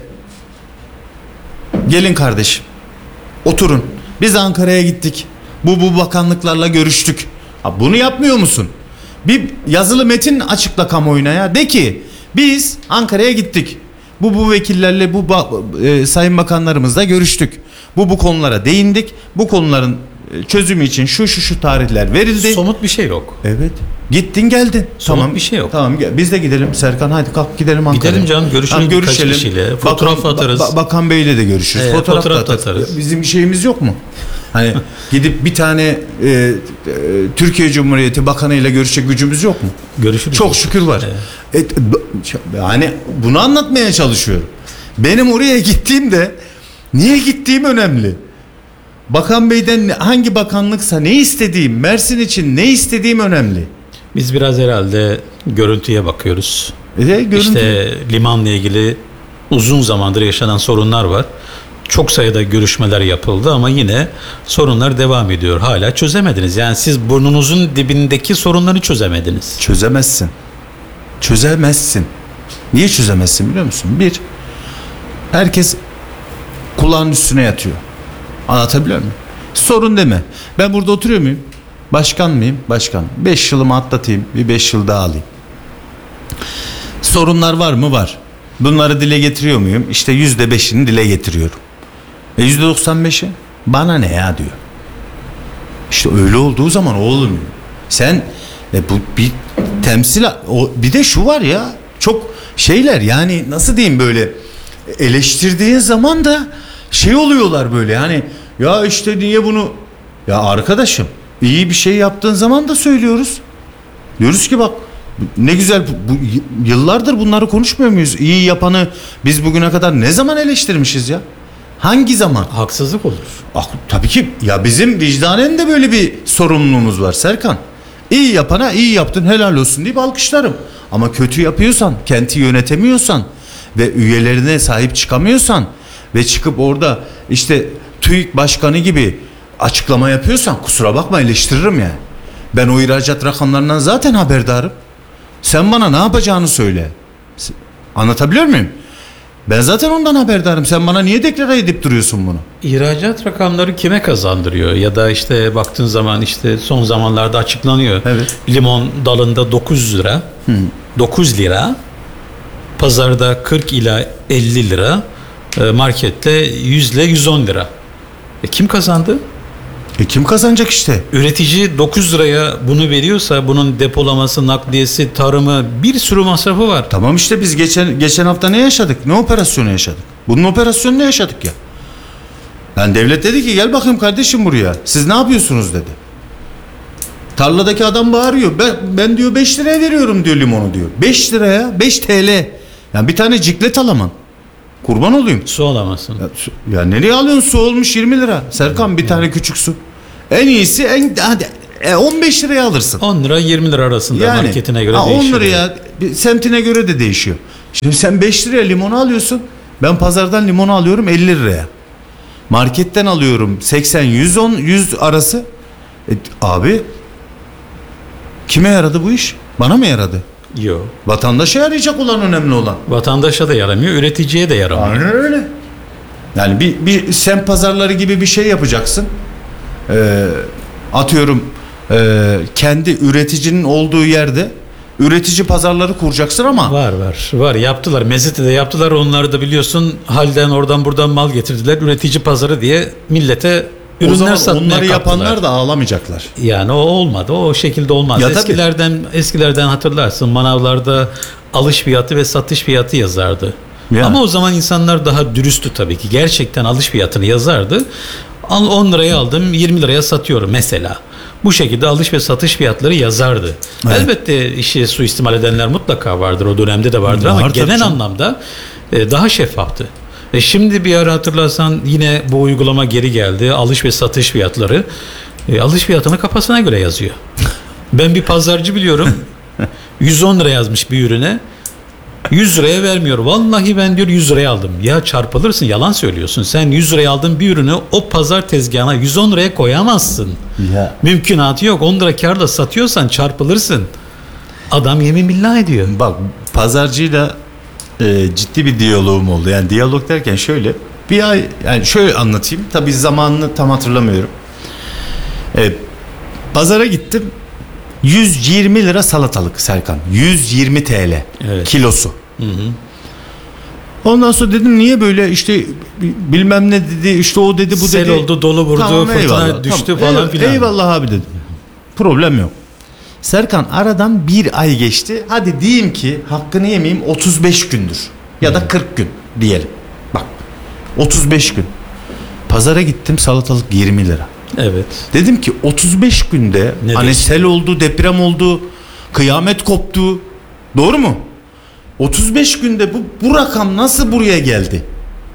gelin kardeşim oturun. Biz Ankara'ya gittik. Bu bu bakanlıklarla görüştük. Ha, bunu yapmıyor musun? Bir yazılı metin açıkla kamuoyuna ya. De ki biz Ankara'ya gittik. Bu bu vekillerle bu e, sayın bakanlarımızla görüştük. Bu bu konulara değindik. Bu konuların çözümü için şu şu şu tarihler verildi. Somut bir şey yok. Evet. Gittin geldin. Somut tamam bir şey yok. Tamam gel. Biz de gidelim Serkan, hadi kalk gidelim Ankara'ya. Gidelim canım, görüşelim, tamam, görüşelim. Kişiyle, fotoğraf Bakan, atarız. Ba- Bakan Bey'le de görüşürüz. Ee, fotoğraf, fotoğraf da atarız. Bizim bir şeyimiz yok mu? Hani gidip bir tane e, e, Türkiye Cumhuriyeti Bakanı'yla görüşecek gücümüz yok mu? Görüşürüz. Çok şükür var. Evet. Et, yani bunu anlatmaya çalışıyorum. Benim oraya gittiğimde niye gittiğim önemli. Bakan Bey'den hangi bakanlıksa ne istediğim, Mersin için ne istediğim önemli. Biz biraz herhalde görüntüye bakıyoruz. E, görüntü. İşte limanla ilgili uzun zamandır yaşanan sorunlar var. Çok sayıda görüşmeler yapıldı ama yine sorunlar devam ediyor. Hala çözemediniz. Yani siz burnunuzun dibindeki sorunları çözemediniz. Çözemezsin. Çözemezsin. Niye çözemezsin biliyor musun? Bir, herkes kulağın üstüne yatıyor. Anlatabiliyor muyum? Sorun deme. Ben burada oturuyor muyum? Başkan mıyım? Başkan. Beş yılımı atlatayım. Bir beş yıl daha alayım. Sorunlar var mı? Var. Bunları dile getiriyor muyum? İşte yüzde beşini dile getiriyorum. E yüzde doksan beşi? Bana ne ya diyor. İşte öyle olduğu zaman o olmuyor. Sen e bu bir temsil, o bir de şu var ya, çok şeyler yani, nasıl diyeyim, böyle eleştirdiğin zaman da şey oluyorlar böyle, hani ya işte niye bunu, ya arkadaşım iyi bir şey yaptığın zaman da söylüyoruz. Diyoruz ki bak ne güzel, bu, bu, yıllardır bunları konuşmuyor muyuz? İyi yapanı biz bugüne kadar ne zaman eleştirmişiz ya? Hangi zaman? Haksızlık olur. Ah, tabii ki ya, bizim vicdanen de böyle bir sorumluluğumuz var Serkan. İyi yapana iyi yaptın helal olsun deyip alkışlarım. Ama kötü yapıyorsan, kenti yönetemiyorsan ve üyelerine sahip çıkamıyorsan ve çıkıp orada işte TÜİK başkanı gibi açıklama yapıyorsan kusura bakma, eleştiririm yani. Ben o ihracat rakamlarından zaten haberdarım. Sen bana ne yapacağını söyle. Anlatabiliyor muyum? Ben zaten ondan haberdarım. Sen bana niye deklare edip duruyorsun bunu? İhracat rakamları kime kazandırıyor? Ya da işte baktığın zaman işte son zamanlarda açıklanıyor. Evet. Limon dalında dokuz lira. Hı. dokuz lira. Pazarda kırk ila elli lira. Markette yüz ile yüz on lira. E kim kazandı? E kim kazanacak işte? Üretici dokuz liraya bunu veriyorsa bunun depolaması, nakliyesi, tarımı, bir sürü masrafı var. Tamam işte biz geçen geçen hafta ne yaşadık? Ne operasyonu yaşadık? Bunun operasyonunu yaşadık ya. Yani devlet dedi ki gel bakayım kardeşim buraya. Siz ne yapıyorsunuz dedi. Tarladaki adam bağırıyor. Ben, ben diyor beş liraya veriyorum diyor limonu diyor. beş liraya beş T L. Yani bir tane ciklet alamam. Kurban olayım. Su alamazsın. Ya, su, ya nereye alıyorsun? Su olmuş yirmi lira. Serkan bir tane küçük su. En iyisi en hadi e, on beş liraya alırsın. on lira yirmi lira arasında yani, marketine göre ha, değişiyor. on liraya semtine göre de değişiyor. Şimdi sen beş liraya limonu alıyorsun. Ben pazardan limonu alıyorum elli liraya. Marketten alıyorum seksen yüz on yüz arası. E, abi kime yaradı bu iş? Bana mı yaradı? Yok. Vatandaşa yarayacak olan önemli olan. Vatandaşa da yaramıyor, üreticiye de yaramıyor. Aynen öyle. Yani bir, bir semt pazarları gibi bir şey yapacaksın. Ee, atıyorum e, kendi üreticinin olduğu yerde üretici pazarları kuracaksın ama. Var var var yaptılar. Mezete'de yaptılar, onları da biliyorsun halden oradan buradan mal getirdiler. Üretici pazarı diye millete ürünler satmaya kalktılar. Onları yapanlar da ağlamayacaklar. Yani o olmadı. O şekilde olmaz. Ya eskilerden tabii. eskilerden hatırlarsın, manavlarda alış fiyatı ve satış fiyatı yazardı. Yani. Ama o zaman insanlar daha dürüsttü tabii ki. Gerçekten alış fiyatını yazardı. on liraya aldım, yirmi liraya satıyorum mesela. Bu şekilde alış ve satış fiyatları yazardı. Evet. Elbette işi suistimal edenler mutlaka vardır. O dönemde de vardır. Var, ama genel canım. anlamda daha şeffaftı. E şimdi bir ara hatırlarsan yine bu uygulama geri geldi. Alış ve satış fiyatları. E, alış fiyatını kafasına göre yazıyor. Ben bir pazarcı biliyorum. yüz on lira yazmış bir ürüne. yüz liraya vermiyor. Vallahi ben diyor yüz liraya aldım. Ya çarpılırsın, yalan söylüyorsun. Sen yüz liraya aldığın bir ürünü o pazar tezgahına yüz on liraya koyamazsın. Ya. Mümkünatı yok. on lira kârla satıyorsan çarpılırsın. Adam yemin billah ediyor. Bak pazarcıyla e, ciddi bir diyaloğum oldu. Yani diyalog derken şöyle bir ay, yani şöyle anlatayım. Tabii zamanını tam hatırlamıyorum. E, pazara gittim. yüz yirmi lira salatalık Serkan. yüz yirmi T L evet. kilosu. Hı hı. Ondan sonra dedim niye böyle işte bilmem ne dedi, işte o dedi, bu Sel dedi. Sel oldu, dolu vurdu, tamam, fırtına eyvallah, düştü tamam, falan filan. Eyvallah abi dedim. Problem yok. Serkan aradan bir ay geçti. Hadi diyeyim ki hakkını yemeyeyim otuz beş gündür. Ya da kırk gün diyelim. Bak otuz beş gün. Pazara gittim, salatalık yirmi lira. Evet. Dedim ki otuz beş günde ne hani değişti? Sel oldu, deprem oldu, kıyamet koptu. Doğru mu? otuz beş günde bu bu rakam nasıl buraya geldi?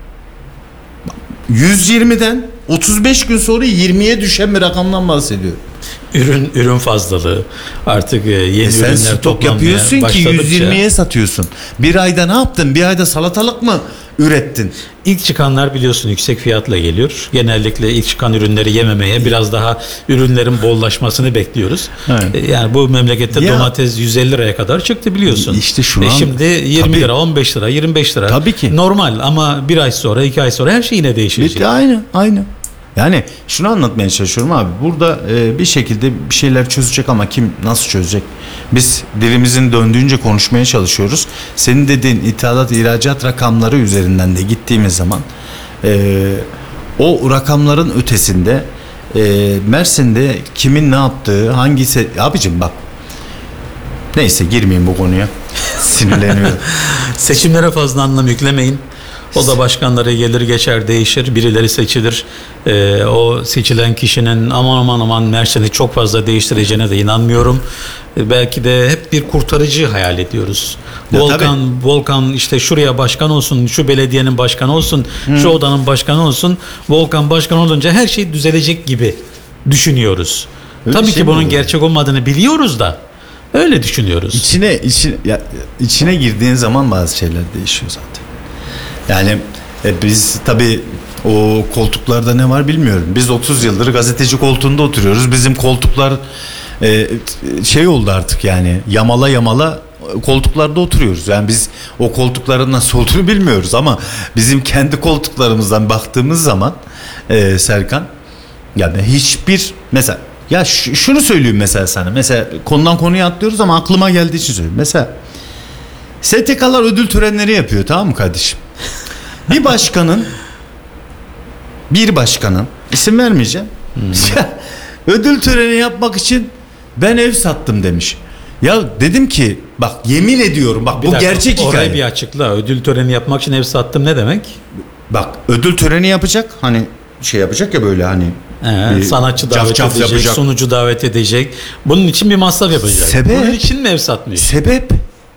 yüz yirmiden otuz beş gün sonra yirmiye düşen bir rakamdan bahsediyorum. Ürün ürün fazlalığı artık yeni e sen ürünler stok yapıyorsun ki yüz yirmiye satıyorsun. Bir ayda ne yaptın? Bir ayda salatalık mı ürettin? İlk çıkanlar biliyorsun yüksek fiyatla geliyor. Genellikle ilk çıkan ürünleri yememeye, biraz daha ürünlerin bollaşmasını bekliyoruz. Evet. Yani bu memlekette ya, domates yüz elli liraya kadar çıktı biliyorsun. İşte şu e an şimdi yirmi tabii. lira, on beş lira, yirmi beş lira. Tabii ki. Normal ama bir ay sonra, iki ay sonra her şey yine değişecek. Bitti, aynı, aynı. Yani şunu anlatmaya çalışıyorum abi. Burada e, bir şekilde bir şeyler çözecek ama kim nasıl çözecek? Biz dilimizin döndüğünce konuşmaya çalışıyoruz. Senin dediğin ithalat, ihracat rakamları üzerinden de gittiğimiz zaman e, o rakamların ötesinde e, Mersin'de kimin ne yaptığı, hangisi... Abicim bak. Neyse girmeyeyim bu konuya. Sinirleniyorum. Seçimlere fazla anlam yüklemeyin. O da başkanları gelir geçer değişir, birileri seçilir. Ee, o seçilen kişinin aman aman aman Mersin'i çok fazla değiştireceğine de inanmıyorum. Ee, belki de hep bir kurtarıcı hayal ediyoruz. Ya Volkan, tabii. Volkan işte şuraya başkan olsun, şu belediyenin başkanı olsun, hmm. şu odanın başkanı olsun. Volkan başkan olunca her şey düzelecek gibi düşünüyoruz. Öyle tabii şey ki bunun olur. Gerçek olmadığını biliyoruz da öyle düşünüyoruz. İçine, içine, ya, içine girdiğin zaman bazı şeyler değişiyor zaten. Yani e, biz tabii o koltuklarda ne var bilmiyorum. Biz otuz yıldır gazeteci koltuğunda oturuyoruz. Bizim koltuklar e, şey oldu artık yani yamala yamala koltuklarda oturuyoruz. Yani biz o koltukların nasıl olduğunu bilmiyoruz ama bizim kendi koltuklarımızdan baktığımız zaman e, Serkan yani hiçbir mesela ya ş- şunu söyleyeyim mesela sana. Mesela konudan konuya atlıyoruz ama aklıma geldiği için söyleyeyim. Mesela S T K'lar ödül törenleri yapıyor, tamam mı kardeşim? Bir başkanın bir başkanın isim vermeyeceğim. Hmm. Ödül töreni yapmak için ben ev sattım demiş. Ya dedim ki bak yemin ediyorum bak bir bu dakika, gerçek hikaye. Orayı bir açıkla. Ödül töreni yapmak için ev sattım ne demek? Bak ödül töreni yapacak. Hani şey yapacak ya böyle hani. Ee, sanatçı davet caf edecek, yapacak. sunucu davet edecek. Bunun için bir masraf yapacak. Sebep? Bunun için mi ev satmıyor? Sebep?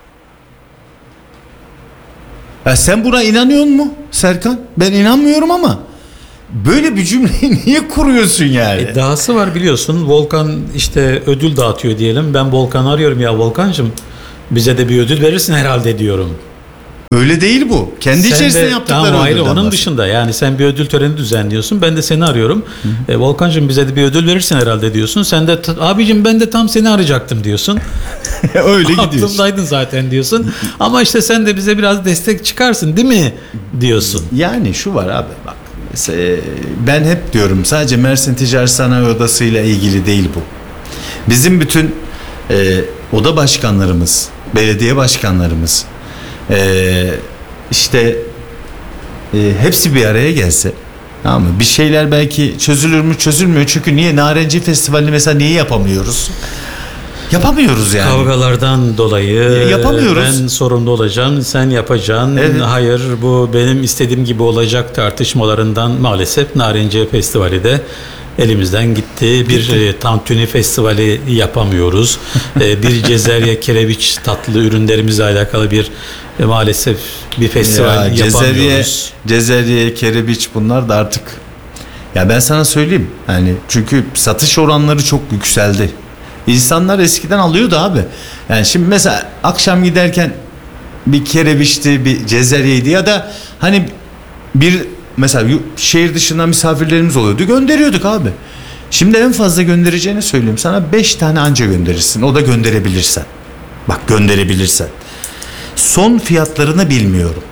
Ya sen buna inanıyor musun Serkan? Ben inanmıyorum ama böyle bir cümleyi niye kuruyorsun yani? E, dahası var biliyorsun. Volkan işte ödül dağıtıyor diyelim. Ben Volkan'ı arıyorum, ya Volkan'cığım bize de bir ödül verirsin herhalde diyorum. Öyle değil bu. Kendi Sen içerisinde de, yaptıkları tamam, ayrı, ödülden onun bahsediyor. dışında yani sen bir ödül töreni düzenliyorsun. Ben de seni arıyorum. E, Volkan'cığım bize de bir ödül verirsin herhalde diyorsun. Sen de abicim ben de tam seni arayacaktım diyorsun. Öyle gidiyorsun. Aklımdaydın zaten diyorsun. Ama işte sen de bize biraz destek çıkarsın değil mi diyorsun. Yani şu var abi bak. Mesela ben hep diyorum sadece Mersin Ticaret Sanayi Odası ile ilgili değil bu. Bizim bütün e, oda başkanlarımız, belediye başkanlarımız e, işte e, hepsi bir araya gelse, tamam mı? Bir şeyler belki çözülür mü çözülmüyor. Çünkü niye Narenci Festivali mesela niye yapamıyoruz? Yapamıyoruz yani. Kavgalardan dolayı yapamıyoruz. Ben sorumlu olacağım, sen yapacaksın. Evet. Hayır, bu benim istediğim gibi olacak tartışmalarından maalesef Narenci Festivali de elimizden gitti. Bir e, tantuni festivali yapamıyoruz. e, bir Cezerye kerebiç tatlı ürünlerimizle alakalı bir e, maalesef bir festival ya, yapamıyoruz. Cezerye, Cezerye, kerebiç bunlar da artık. Ya ben sana söyleyeyim. Yani çünkü satış oranları çok yükseldi. İnsanlar eskiden alıyordu abi. Yani şimdi mesela akşam giderken bir kerebiçti, bir cezeryeydi ya da hani bir mesela şehir dışından misafirlerimiz oluyordu, gönderiyorduk abi. Şimdi en fazla göndereceğini söyleyeyim sana, beş tane anca gönderirsin. O da gönderebilirsen. Bak gönderebilirsen. Son fiyatlarını bilmiyorum.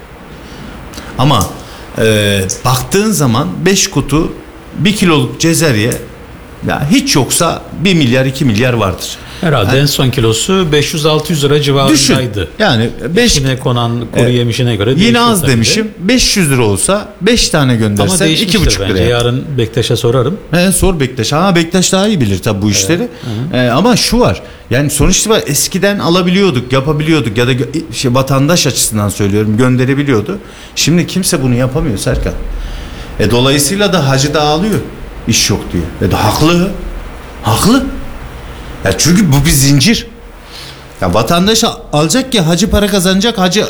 Ama e, baktığın zaman beş kutu bir kiloluk cezerye ya hiç yoksa bir milyar iki milyar vardır. Herhalde yani, en son kilosu beş yüz altı yüz lira civarındaydı. Düşün, yani beş İçine konan kuru e, yemişine göre yine az demişim. De. beş yüz lira olsa beş tane göndersen iki buçuk lira. Yarın Bektaş'a sorarım. He, sor Bektaş. Ha Bektaş daha iyi bilir tabii bu işleri. Evet. E, ama şu var. Yani sonuçta eskiden alabiliyorduk, yapabiliyorduk ya da şey, vatandaş açısından söylüyorum, gönderebiliyordu. Şimdi kimse bunu yapamıyor Serkan. E, dolayısıyla da hacı da ağlıyor. İş yok diye. E de haklı. Haklı. Ya çünkü bu bir zincir. Ya vatandaş alacak ki hacı para kazanacak, hacı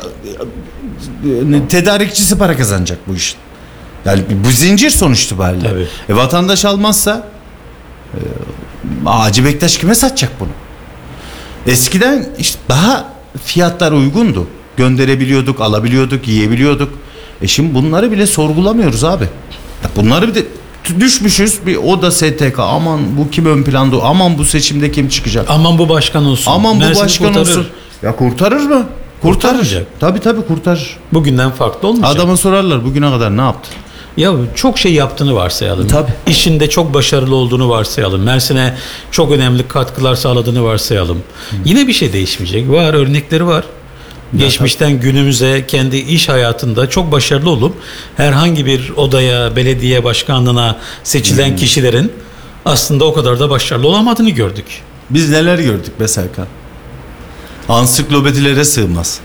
tedarikçisi para kazanacak bu işin. Yani bu zincir sonuç itibariyle. E vatandaş almazsa e, Hacı Bektaş kime satacak bunu? Eskiden işte daha fiyatlar uygundu. Gönderebiliyorduk, alabiliyorduk, yiyebiliyorduk. E şimdi bunları bile sorgulamıyoruz abi. Ya bunları bir de düşmüşüz bir o da S T K, aman bu kim ön planda, aman bu seçimde kim çıkacak, aman bu başkan olsun, aman bu Mersin'i başkan kurtarır. olsun. Ya kurtarır mı? Kurtarır. Tabii tabii kurtarır. Bugünden farklı olmayacak. Adama sorarlar bugüne kadar ne yaptı? Ya çok şey yaptığını varsayalım. Tabii. İşinde çok başarılı olduğunu varsayalım. Mersin'e çok önemli katkılar sağladığını varsayalım. Hı. Yine bir şey değişmeyecek. Var, örnekleri var. Geçmişten günümüze kendi iş hayatında çok başarılı olup herhangi bir odaya, belediye başkanlığına seçilen hmm. kişilerin aslında o kadar da başarılı olamadığını gördük. Biz neler gördük be Serkan? Ansiklopedilere sığmaz.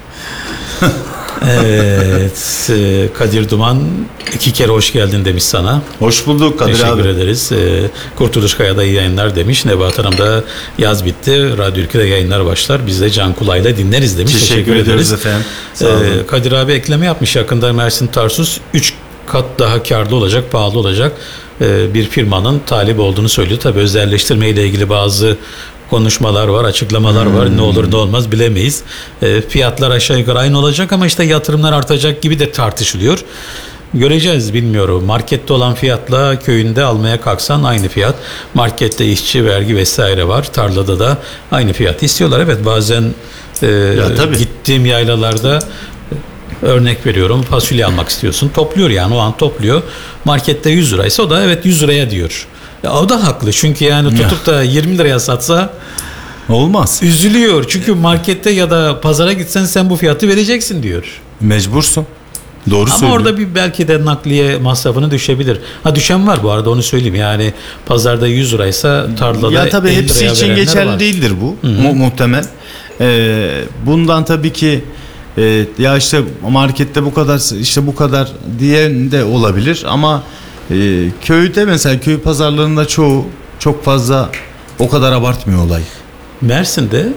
Evet, Kadir Duman iki kere hoş geldin demiş sana. Hoş bulduk Kadir Teşekkür abi. Teşekkür ederiz. Kurtuluş Kaya'da iyi yayınlar demiş. Nebahat Hanım da yaz bitti, Radyo Ülke'de yayınlar başlar. Biz de Can Kula'yla dinleriz demiş. Teşekkür, Teşekkür ederiz efendim. Sağ olun. Kadir abi ekleme yapmış, yakında Mersin Tarsus üç kat daha karlı olacak, pahalı olacak bir firmanın talip olduğunu söylüyor. Tabii özelleştirme ile ilgili bazı konuşmalar var, açıklamalar hmm. var. Ne olur ne olmaz bilemeyiz. E, fiyatlar aşağı yukarı aynı olacak ama işte yatırımlar artacak gibi de tartışılıyor. Göreceğiz, bilmiyorum. Markette olan fiyatla köyünde almaya kalksan aynı fiyat. Markette işçi, vergi vesaire var. Tarlada da aynı fiyat istiyorlar. Evet, bazen e, ya, gittiğim yaylalarda örnek veriyorum, fasulye almak istiyorsun. Topluyor yani, o an topluyor. Markette yüz liraysa o da evet yüz liraya diyor. Ya o da haklı çünkü yani tutup da yirmi liraya satsa olmaz. Üzülüyor çünkü markette ya da pazara gitsen sen bu fiyatı vereceksin diyor. Mecbursun. Doğru Ama söylüyor. orada bir belki de nakliye masrafını düşebilir. Ha düşen var bu arada, onu söyleyeyim. Yani pazarda yüz liraysa tarlada ya tabii elli hepsi liraya için geçerli var. değildir bu. Mu- muhtemel. Ee, bundan tabii ki e, ya işte markette bu kadar işte bu kadar diyen de olabilir ama Ee, köyde mesela köy pazarlarında çoğu çok fazla o kadar abartmıyor olay. Mersin'de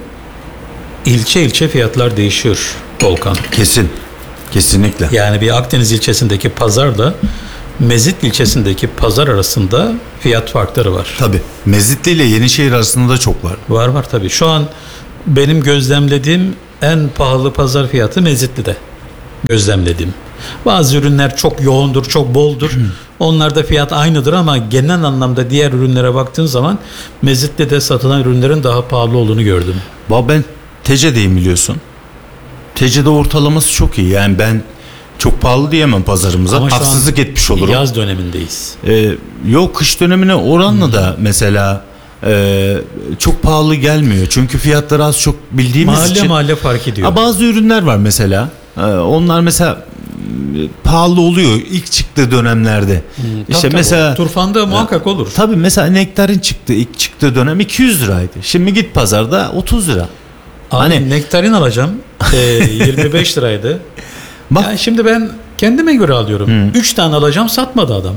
ilçe ilçe fiyatlar değişiyor Volkan. Kesin. Kesinlikle. Yani bir Akdeniz ilçesindeki pazarla Mezitli ilçesindeki pazar arasında fiyat farkları var. Tabii. Mezitli ile Yenişehir arasında da çok var. Var var tabii. Şu an benim gözlemlediğim en pahalı pazar fiyatı Mezitli'de. Gözlemlediğim. Bazı ürünler çok yoğundur, çok boldur. Onlarda fiyat aynıdır ama genel anlamda diğer ürünlere baktığın zaman Mezitli'de satılan ürünlerin daha pahalı olduğunu gördüm. Ben Tece'deyim biliyorsun. Tece'de ortalaması çok iyi. Yani ben çok pahalı diyemem pazarımıza. Ama haksızlık etmiş olurum. Yaz dönemindeyiz. Ee, yok kış dönemine oranla hmm. da mesela e, çok pahalı gelmiyor. Çünkü fiyatları az çok bildiğimiz mahalle için. Mahalle mahalle fark ediyor. Ha, bazı ürünler var mesela. Ee, onlar mesela pahalı oluyor ilk çıktığı dönemlerde. Hmm, işte tabii, mesela tabii. Turfanda muhakkak olur. Tabii mesela nektarin çıktı ilk çıktığı dönem iki yüz liraydı. Şimdi git pazarda otuz lira. Abi hani nektarin alacağım. E, yirmi beş liraydı. Bak, yani şimdi ben kendime göre alıyorum. üç tane alacağım, satmadı adam.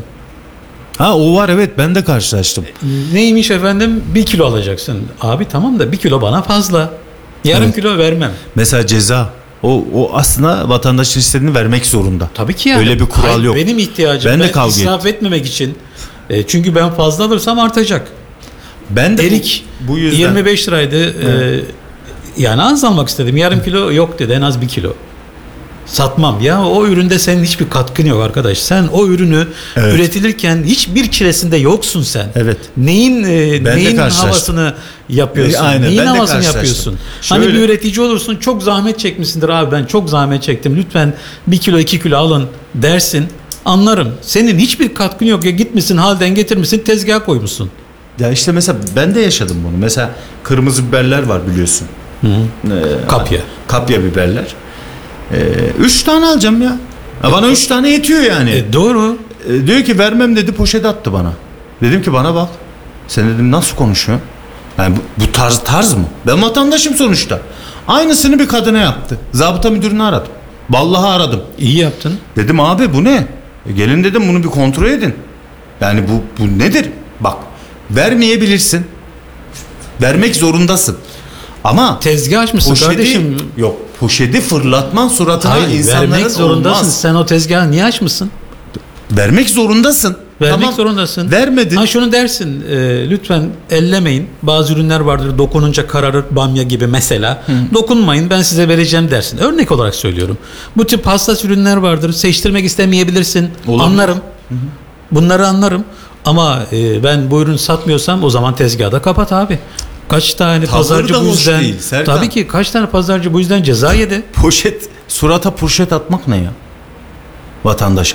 Ha o var, evet, ben de karşılaştım. Neymiş efendim, bir kilo alacaksın. Abi tamam da bir kilo bana fazla. Yarım evet. kilo vermem. Mesela ceza. O, o aslında vatandaşın istediğini vermek zorunda. Tabii ki yani. Öyle bir kural Hayır, yok. Benim ihtiyacım, ben, ben de kavga israf et. etmemek için. E, çünkü ben fazla alırsam artacak. Ben de Erik bu, bu yüzden yirmi beş liraydı. E, yani az almak istedim. Yarım kilo yok dedi, en az bir kilo. Satmam ya, o üründe senin hiçbir katkın yok arkadaş. Sen o ürünü evet. üretilirken hiçbir çilesinde yoksun sen. Evet. Neyin e, neyin havasını yapıyorsun? Aynen, neyin havasını yapıyorsun? Şöyle. Hani bir üretici olursun, çok zahmet çekmişsindir abi, ben çok zahmet çektim. Lütfen bir kilo iki kilo alın dersin. Anlarım. Senin hiçbir katkın yok ya, gitmişsin halden getirmişsin, tezgaha koymuşsun. Ya işte mesela ben de yaşadım bunu. Mesela kırmızı biberler var biliyorsun. Hı hı. Ee, kapya. Kapya biberler. Ee, üç tane alacağım ya. ya bana üç tane yetiyor yani. E, doğru. Ee, diyor ki vermem dedi, poşet attı bana. Dedim ki bana bak. Sen dedim nasıl konuşuyorsun? Yani bu, bu tarz tarz mı? Ben vatandaşım sonuçta. Aynısını bir kadına yaptı. Zabıta müdürünü aradım. Vallahi aradım. İyi yaptın. Dedim abi bu ne? E, gelin dedim bunu bir kontrol edin. Yani bu, bu nedir? Bak, vermeyebilirsin. Vermek zorundasın. Ama tezgah açmışsın poşeti, kardeşim. Yok, poşeti fırlatman suratına Hayır, insanların vermek zorundasın. Olmaz. Sen o tezgahı niye açmışsın? Vermek zorundasın. Vermek tamam. zorundasın. Vermedin. Ha şunu dersin, e, lütfen ellemeyin. Bazı ürünler vardır, dokununca kararır, bamya gibi mesela. Hı. Dokunmayın, ben size vereceğim dersin. Örnek olarak söylüyorum. Bu tip hassas ürünler vardır. Seçtirmek istemeyebilirsin. Olabilir. Anlarım. Hı hı. Bunları anlarım. Ama e, ben bu ürünü satmıyorsam o zaman tezgahı da kapat abi. Kaç tane Tavır pazarcı bu yüzden değil, tabii ki kaç tane pazarcı bu yüzden ceza yedi. Poşet, surata poşet atmak ne ya? Vatandaşa.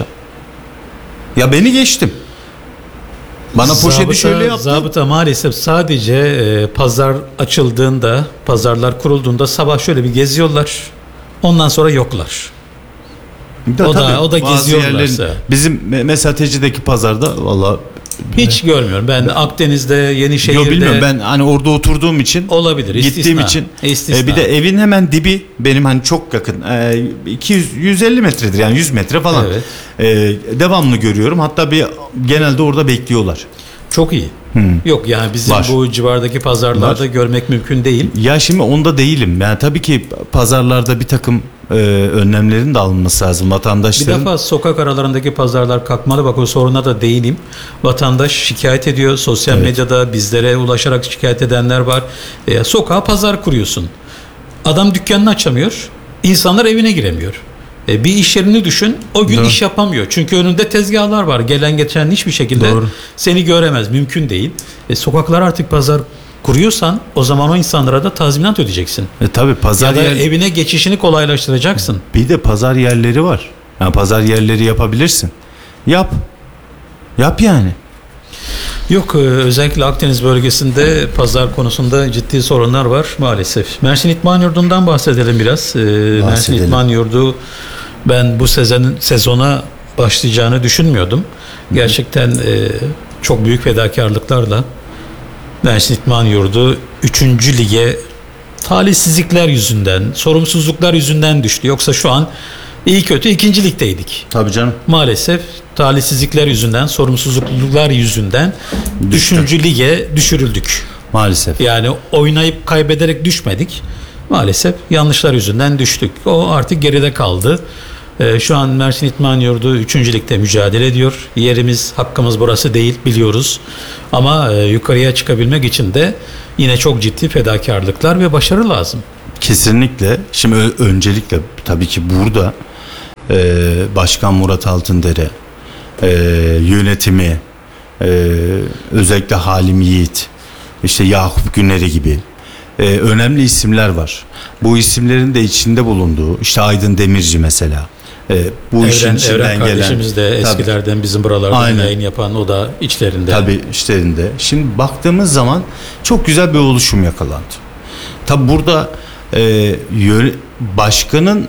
Ya beni geçtim. Bana zabıta, poşeti şöyle yaptı. Zabıta maalesef sadece e, pazar açıldığında, pazarlar kurulduğunda sabah şöyle bir geziyorlar. Ondan sonra yoklar. Da, o tabii, da o da geziyorlarsa. Bizim mesela Teci'deki pazarda vallahi hiç ben, görmüyorum. Ben, ben Akdeniz'de, Yenişehir'de. Yok bilmiyorum. Ben hani orada oturduğum için, olabilir. Gittiğim istisna, için. Istisna. E, bir de evin hemen dibi benim hani çok yakın. E, iki yüz yüz elli metredir yani yüz metre falan. Evet. E, devamlı görüyorum. Hatta bir genelde orada bekliyorlar. Çok iyi. Hmm. Yok yani bizim var. Bu civardaki pazarlarda var. Görmek mümkün değil. Ya şimdi onda değilim. Yani tabii ki pazarlarda bir takım e, önlemlerin de alınması lazım vatandaşların. Bir defa sokak aralarındaki pazarlar kalkmalı. Bak o soruna da değineyim. Vatandaş şikayet ediyor. Sosyal evet. medyada bizlere ulaşarak şikayet edenler var. E, sokağa pazar kuruyorsun. Adam dükkanını açamıyor. İnsanlar evine giremiyor. E, bir iş yerini düşün, o gün Doğru. iş yapamıyor. Çünkü önünde tezgahlar var. Gelen geçen hiçbir şekilde Doğru. seni göremez. Mümkün değil. E, sokaklar artık pazar kuruyorsan o zaman o insanlara da tazminat ödeyeceksin. E, tabii pazar ya da yer... evine geçişini kolaylaştıracaksın. Bir de pazar yerleri var. Yani pazar yerleri yapabilirsin. Yap. Yap yani. Yok, özellikle Akdeniz bölgesinde pazar konusunda ciddi sorunlar var maalesef. Mersin İtman Yurdu'ndan bahsedelim biraz. bahsedelim. Mersin İtman Yurdu, ben bu sezon, sezona başlayacağını düşünmüyordum. Gerçekten e, çok büyük fedakarlıklarla Mersin İtman Yurdu üçüncü lige talihsizlikler yüzünden, sorumsuzluklar yüzünden düştü. Yoksa şu an İyi kötü ikinci ligdeydik. Tabii canım. Maalesef talihsizlikler yüzünden, sorumsuzluklar yüzünden üçüncü lige düşürüldük. Maalesef. Yani oynayıp kaybederek düşmedik. Maalesef yanlışlar yüzünden düştük. O artık geride kaldı. Ee, şu an Mersin İdman Yurdu üçüncü ligde mücadele ediyor. Yerimiz, hakkımız burası değil, biliyoruz. Ama e, yukarıya çıkabilmek için de yine çok ciddi fedakarlıklar ve başarı lazım. Kesinlikle. Şimdi ö- öncelikle tabii ki burada e, Başkan Murat Altındere, e, yönetimi, e, özellikle Halim Yiğit, işte Yakup Güneri gibi e, önemli isimler var. Bu isimlerin de içinde bulunduğu, işte Aydın Demirci mesela. E, bu Evren, işin içinden Evren gelen. kardeşimiz de eskilerden tabii, bizim buralarda Aynen. yayın yapan, o da içlerinde. Tabii içlerinde. Şimdi baktığımız zaman çok güzel bir oluşum yakalandı. Tabii burada e, yöne, başkanın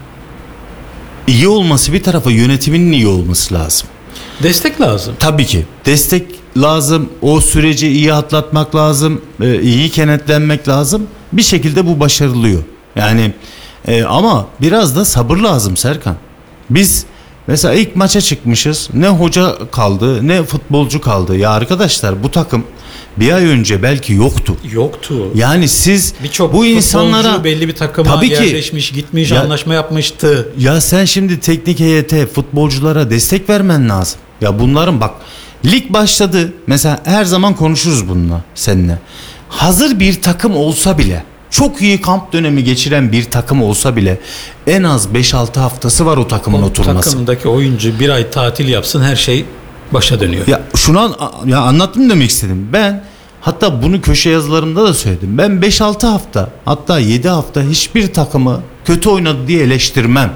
iyi olması bir tarafa, yönetiminin iyi olması lazım. Destek lazım. Tabii ki. Destek lazım. O süreci iyi atlatmak lazım. E, iyi kenetlenmek lazım. Bir şekilde bu başarılıyor. Yani e, ama biraz da sabır lazım Serkan. Biz mesela ilk maça çıkmışız. Ne hoca kaldı, ne futbolcu kaldı. Ya arkadaşlar, bu takım bir ay önce belki yoktu. Yoktu. Yani siz birçok bu insanlara belli bir takıma tabii yerleşmiş, ki, gitmiş, ya, anlaşma yapmıştı. Ya sen şimdi teknik heyete, futbolculara destek vermen lazım. Ya bunların bak, lig başladı. Mesela her zaman konuşuruz bununla seninle. Hazır bir takım olsa bile, çok iyi kamp dönemi geçiren bir takım olsa bile en az beş altı haftası var o takımın o oturması. Takımdaki oyuncu bir ay tatil yapsın, her şey başa dönüyor. Ya şunu an, ya anlattım demek istedim. Ben hatta bunu köşe yazılarımda da söyledim. Ben beş altı hafta, hatta yedi hafta hiçbir takımı kötü oynadı diye eleştirmem.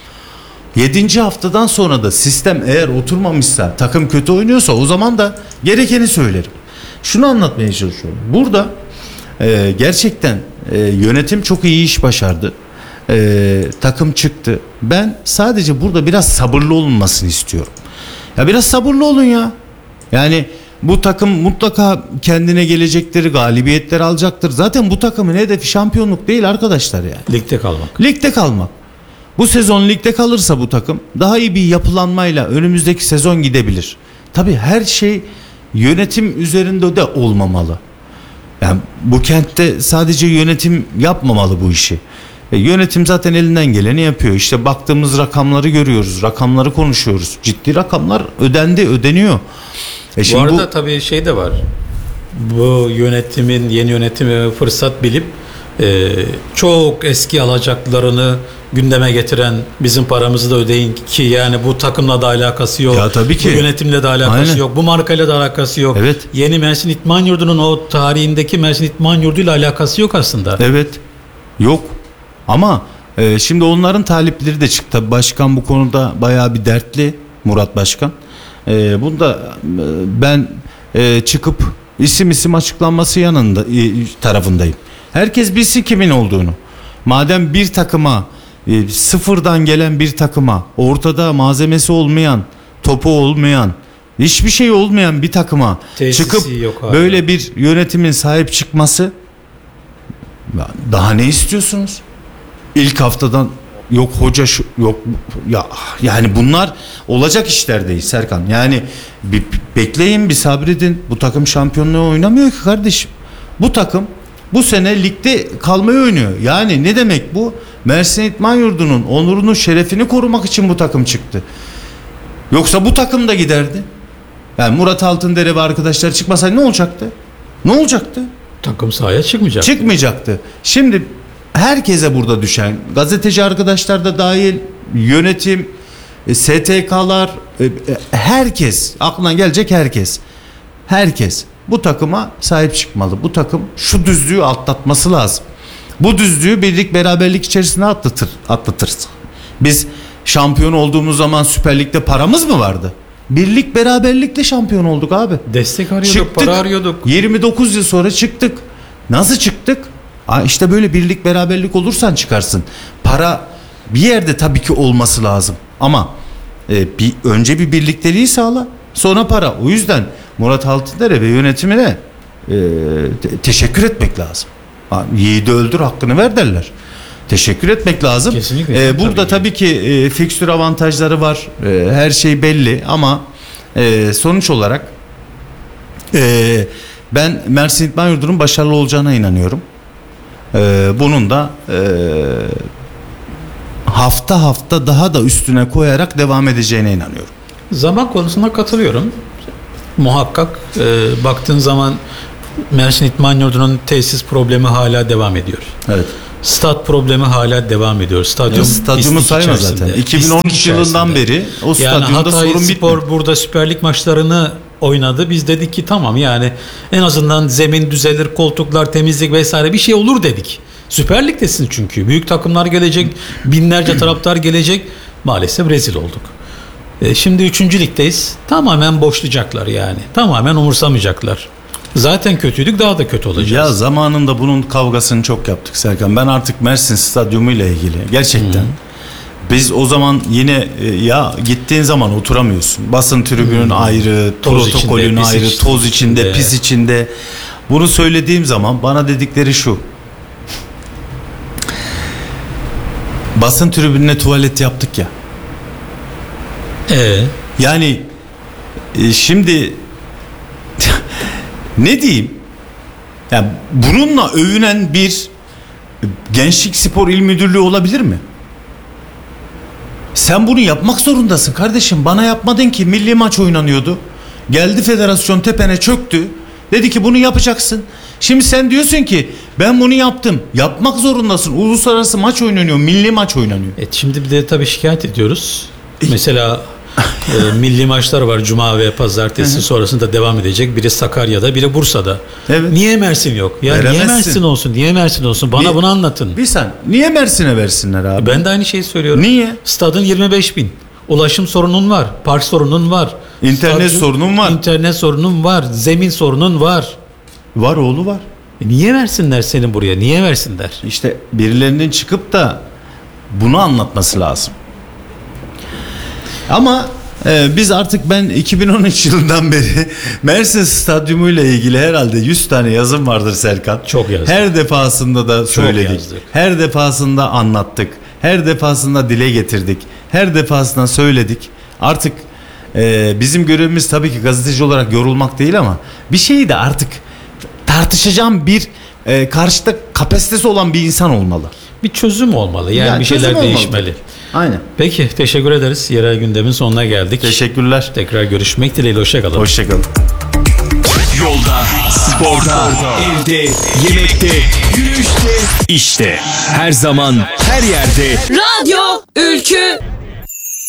yedinci haftadan sonra da sistem eğer oturmamışsa, takım kötü oynuyorsa, o zaman da gerekeni söylerim. Şunu anlatmaya çalışıyorum. Burada e, gerçekten e, yönetim çok iyi iş başardı. E, takım çıktı. Ben sadece burada biraz sabırlı olunmasını istiyorum. Ya biraz sabırlı olun ya. Yani bu takım mutlaka kendine gelecektir, galibiyetler alacaktır. Zaten bu takımın hedefi şampiyonluk değil arkadaşlar yani. Ligde kalmak. Ligde kalmak. Bu sezon ligde kalırsa bu takım daha iyi bir yapılanmayla önümüzdeki sezon gidebilir. Tabii her şey yönetim üzerinde de olmamalı. Yani bu kentte sadece yönetim yapmamalı bu işi. E, yönetim zaten elinden geleni yapıyor. İşte baktığımız rakamları görüyoruz, rakamları konuşuyoruz. Ciddi rakamlar ödendi, ödeniyor. E bu arada bu... tabii şey de var. Bu yönetimin, yeni yönetimi fırsat bilip e, çok eski alacaklarını gündeme getiren, bizim paramızı da ödeyin ki, yani bu takımla da alakası yok. Ya tabii ki. Bu yönetimle de alakası Aynen. yok. Bu markayla da alakası yok. Evet. Yeni Mersin İdman Yurdu'nun o tarihindeki Mersin İdman Yurdu'yla alakası yok aslında. Evet. Yok. Ama e, şimdi onların talipleri de çıktı. Başkan bu konuda bayağı bir dertli, Murat Başkan. E, bunda e, ben e, çıkıp isim isim açıklanması yanında e, tarafındayım. Herkes bilsin kimin olduğunu. Madem bir takıma e, sıfırdan gelen bir takıma, ortada malzemesi olmayan, topu olmayan, hiçbir şey olmayan bir takıma Tesisi çıkıp böyle bir yönetimin sahip çıkması, daha ne istiyorsunuz? İlk haftadan yok hoca şu, yok ya, yani bunlar olacak işler değil Serkan. Yani bir bekleyin, bir sabredin. Bu takım şampiyonluğu oynamıyor ki kardeşim. Bu takım bu sene ligde kalmayı oynuyor. Yani ne demek bu? Mersin İdman Yurdu'nun onurunu, şerefini korumak için bu takım çıktı. Yoksa bu takım da giderdi. Yani Murat Altındere ve arkadaşlar çıkmasaydı ne olacaktı? Ne olacaktı? Takım sahaya çıkmayacaktı. Çıkmayacaktı. Şimdi herkese burada düşen, gazeteci arkadaşlar da dahil, yönetim, S T K'lar, herkes, aklına gelecek herkes. Herkes bu takıma sahip çıkmalı. Bu takım şu düzlüğü atlatması lazım. Bu düzlüğü birlik beraberlik içerisinde atlatır, atlatırız. Biz şampiyon olduğumuz zaman Süper Lig'de paramız mı vardı? Birlik beraberlikle şampiyon olduk abi. Destek arıyorduk, çıktık, para arıyorduk. yirmi dokuz yıl sonra çıktık. Nasıl çıktık? Aa, işte böyle birlik beraberlik olursan çıkarsın. Para bir yerde tabii ki olması lazım. Ama e, bir önce bir birlikteliği sağla, sonra para. O yüzden Murat Altındere ve yönetimine e, te- teşekkür etmek lazım. Ha, yiğidi öldür, hakkını ver derler. teşekkür etmek lazım. Kesinlikle. Ee, burada tabii ki, tabii ki e, fikstür avantajları var. E, her şey belli ama e, sonuç olarak e, ben Mersin İdman Yurdu'nun başarılı olacağına inanıyorum. E, bunun da e, hafta hafta daha da üstüne koyarak devam edeceğine inanıyorum. Zaman konusunda katılıyorum. Muhakkak e, baktığın zaman Mersin İdman Yurdu'nun tesis problemi hala devam ediyor. Evet. Stat problemi hala devam ediyor. Stadyum ya, stadyumu sayma zaten. iki bin on üç yılından beri o stadyumda yani sorun bitmiyor. Spor burada Süper Lig maçlarını oynadı. Biz dedik ki tamam, yani en azından zemin düzelir, koltuklar, temizlik vesaire bir şey olur dedik. Süper Lig'desin çünkü. Büyük takımlar gelecek, binlerce taraftar gelecek. Maalesef rezil olduk. E, şimdi üçüncü ligdeyiz. Tamamen boşlayacaklar yani. Tamamen umursamayacaklar. Zaten kötüydük, daha da kötü olacağız. Ya zamanında bunun kavgasını çok yaptık Serkan. Ben artık Mersin Stadyumu ile ilgili gerçekten hmm. biz o zaman yine ya gittiğin zaman oturamıyorsun. Basın tribünün hmm. ayrı, toz protokolün içinde, ayrı, içinde, toz içinde, içinde, pis içinde. Bunu söylediğim zaman bana dedikleri şu: basın tribününe tuvalet yaptık ya. Ee? Yani e, şimdi ne diyeyim? Yani bununla övünen bir Gençlik Spor İl Müdürlüğü olabilir mi? Sen bunu yapmak zorundasın kardeşim. Bana yapmadın ki, milli maç oynanıyordu. Geldi federasyon tepene çöktü. Dedi ki bunu yapacaksın. Şimdi sen diyorsun ki ben bunu yaptım. Yapmak zorundasın. Uluslararası maç oynanıyor, milli maç oynanıyor. Evet, şimdi bir de tabii şikayet ediyoruz. E, Mesela e, milli maçlar var Cuma ve Pazartesi sonrasında devam edecek. Biri Sakarya'da, biri Bursa'da. Evet. Niye Mersin yok? Ya niye Mersin olsun? Niye Mersin olsun? Bana bir, bunu anlatın. Bir sen niye Mersin'e versinler abi? Ben de aynı şeyi söylüyorum. Niye? Stadın yirmi beş bin. Ulaşım sorunun var. Park sorunun var. İnternet Stadyum, sorunun var. İnternet sorunun var. Zemin sorunun var. Var oğlu var. E niye versinler senin buraya? Niye versinler? İşte birilerinin çıkıp da bunu anlatması lazım. Ama e, biz artık ben iki bin on üç yılından beri Mersin Stadyumu ile ilgili herhalde yüz tane yazım vardır Serkan. Çok yazdık. Her defasında da söyledik. Her defasında anlattık. Her defasında dile getirdik. Her defasında söyledik. Artık e, bizim görevimiz tabii ki gazeteci olarak yorulmak değil ama bir şeyi de artık tartışacağım bir e, karşıda kapasitesi olan bir insan olmalı. Bir çözüm olmalı. Yani, yani bir şeyler değişmeli. Aynen. Peki, teşekkür ederiz. Yerel gündemin sonuna geldik. Teşekkürler. Tekrar görüşmek dileğiyle. Hoşçakalın. Hoşçakalın. Yolda, sporda, evde, yemekte, yürüyüşte, işte her zaman, her yerde. Radyo Ülkü.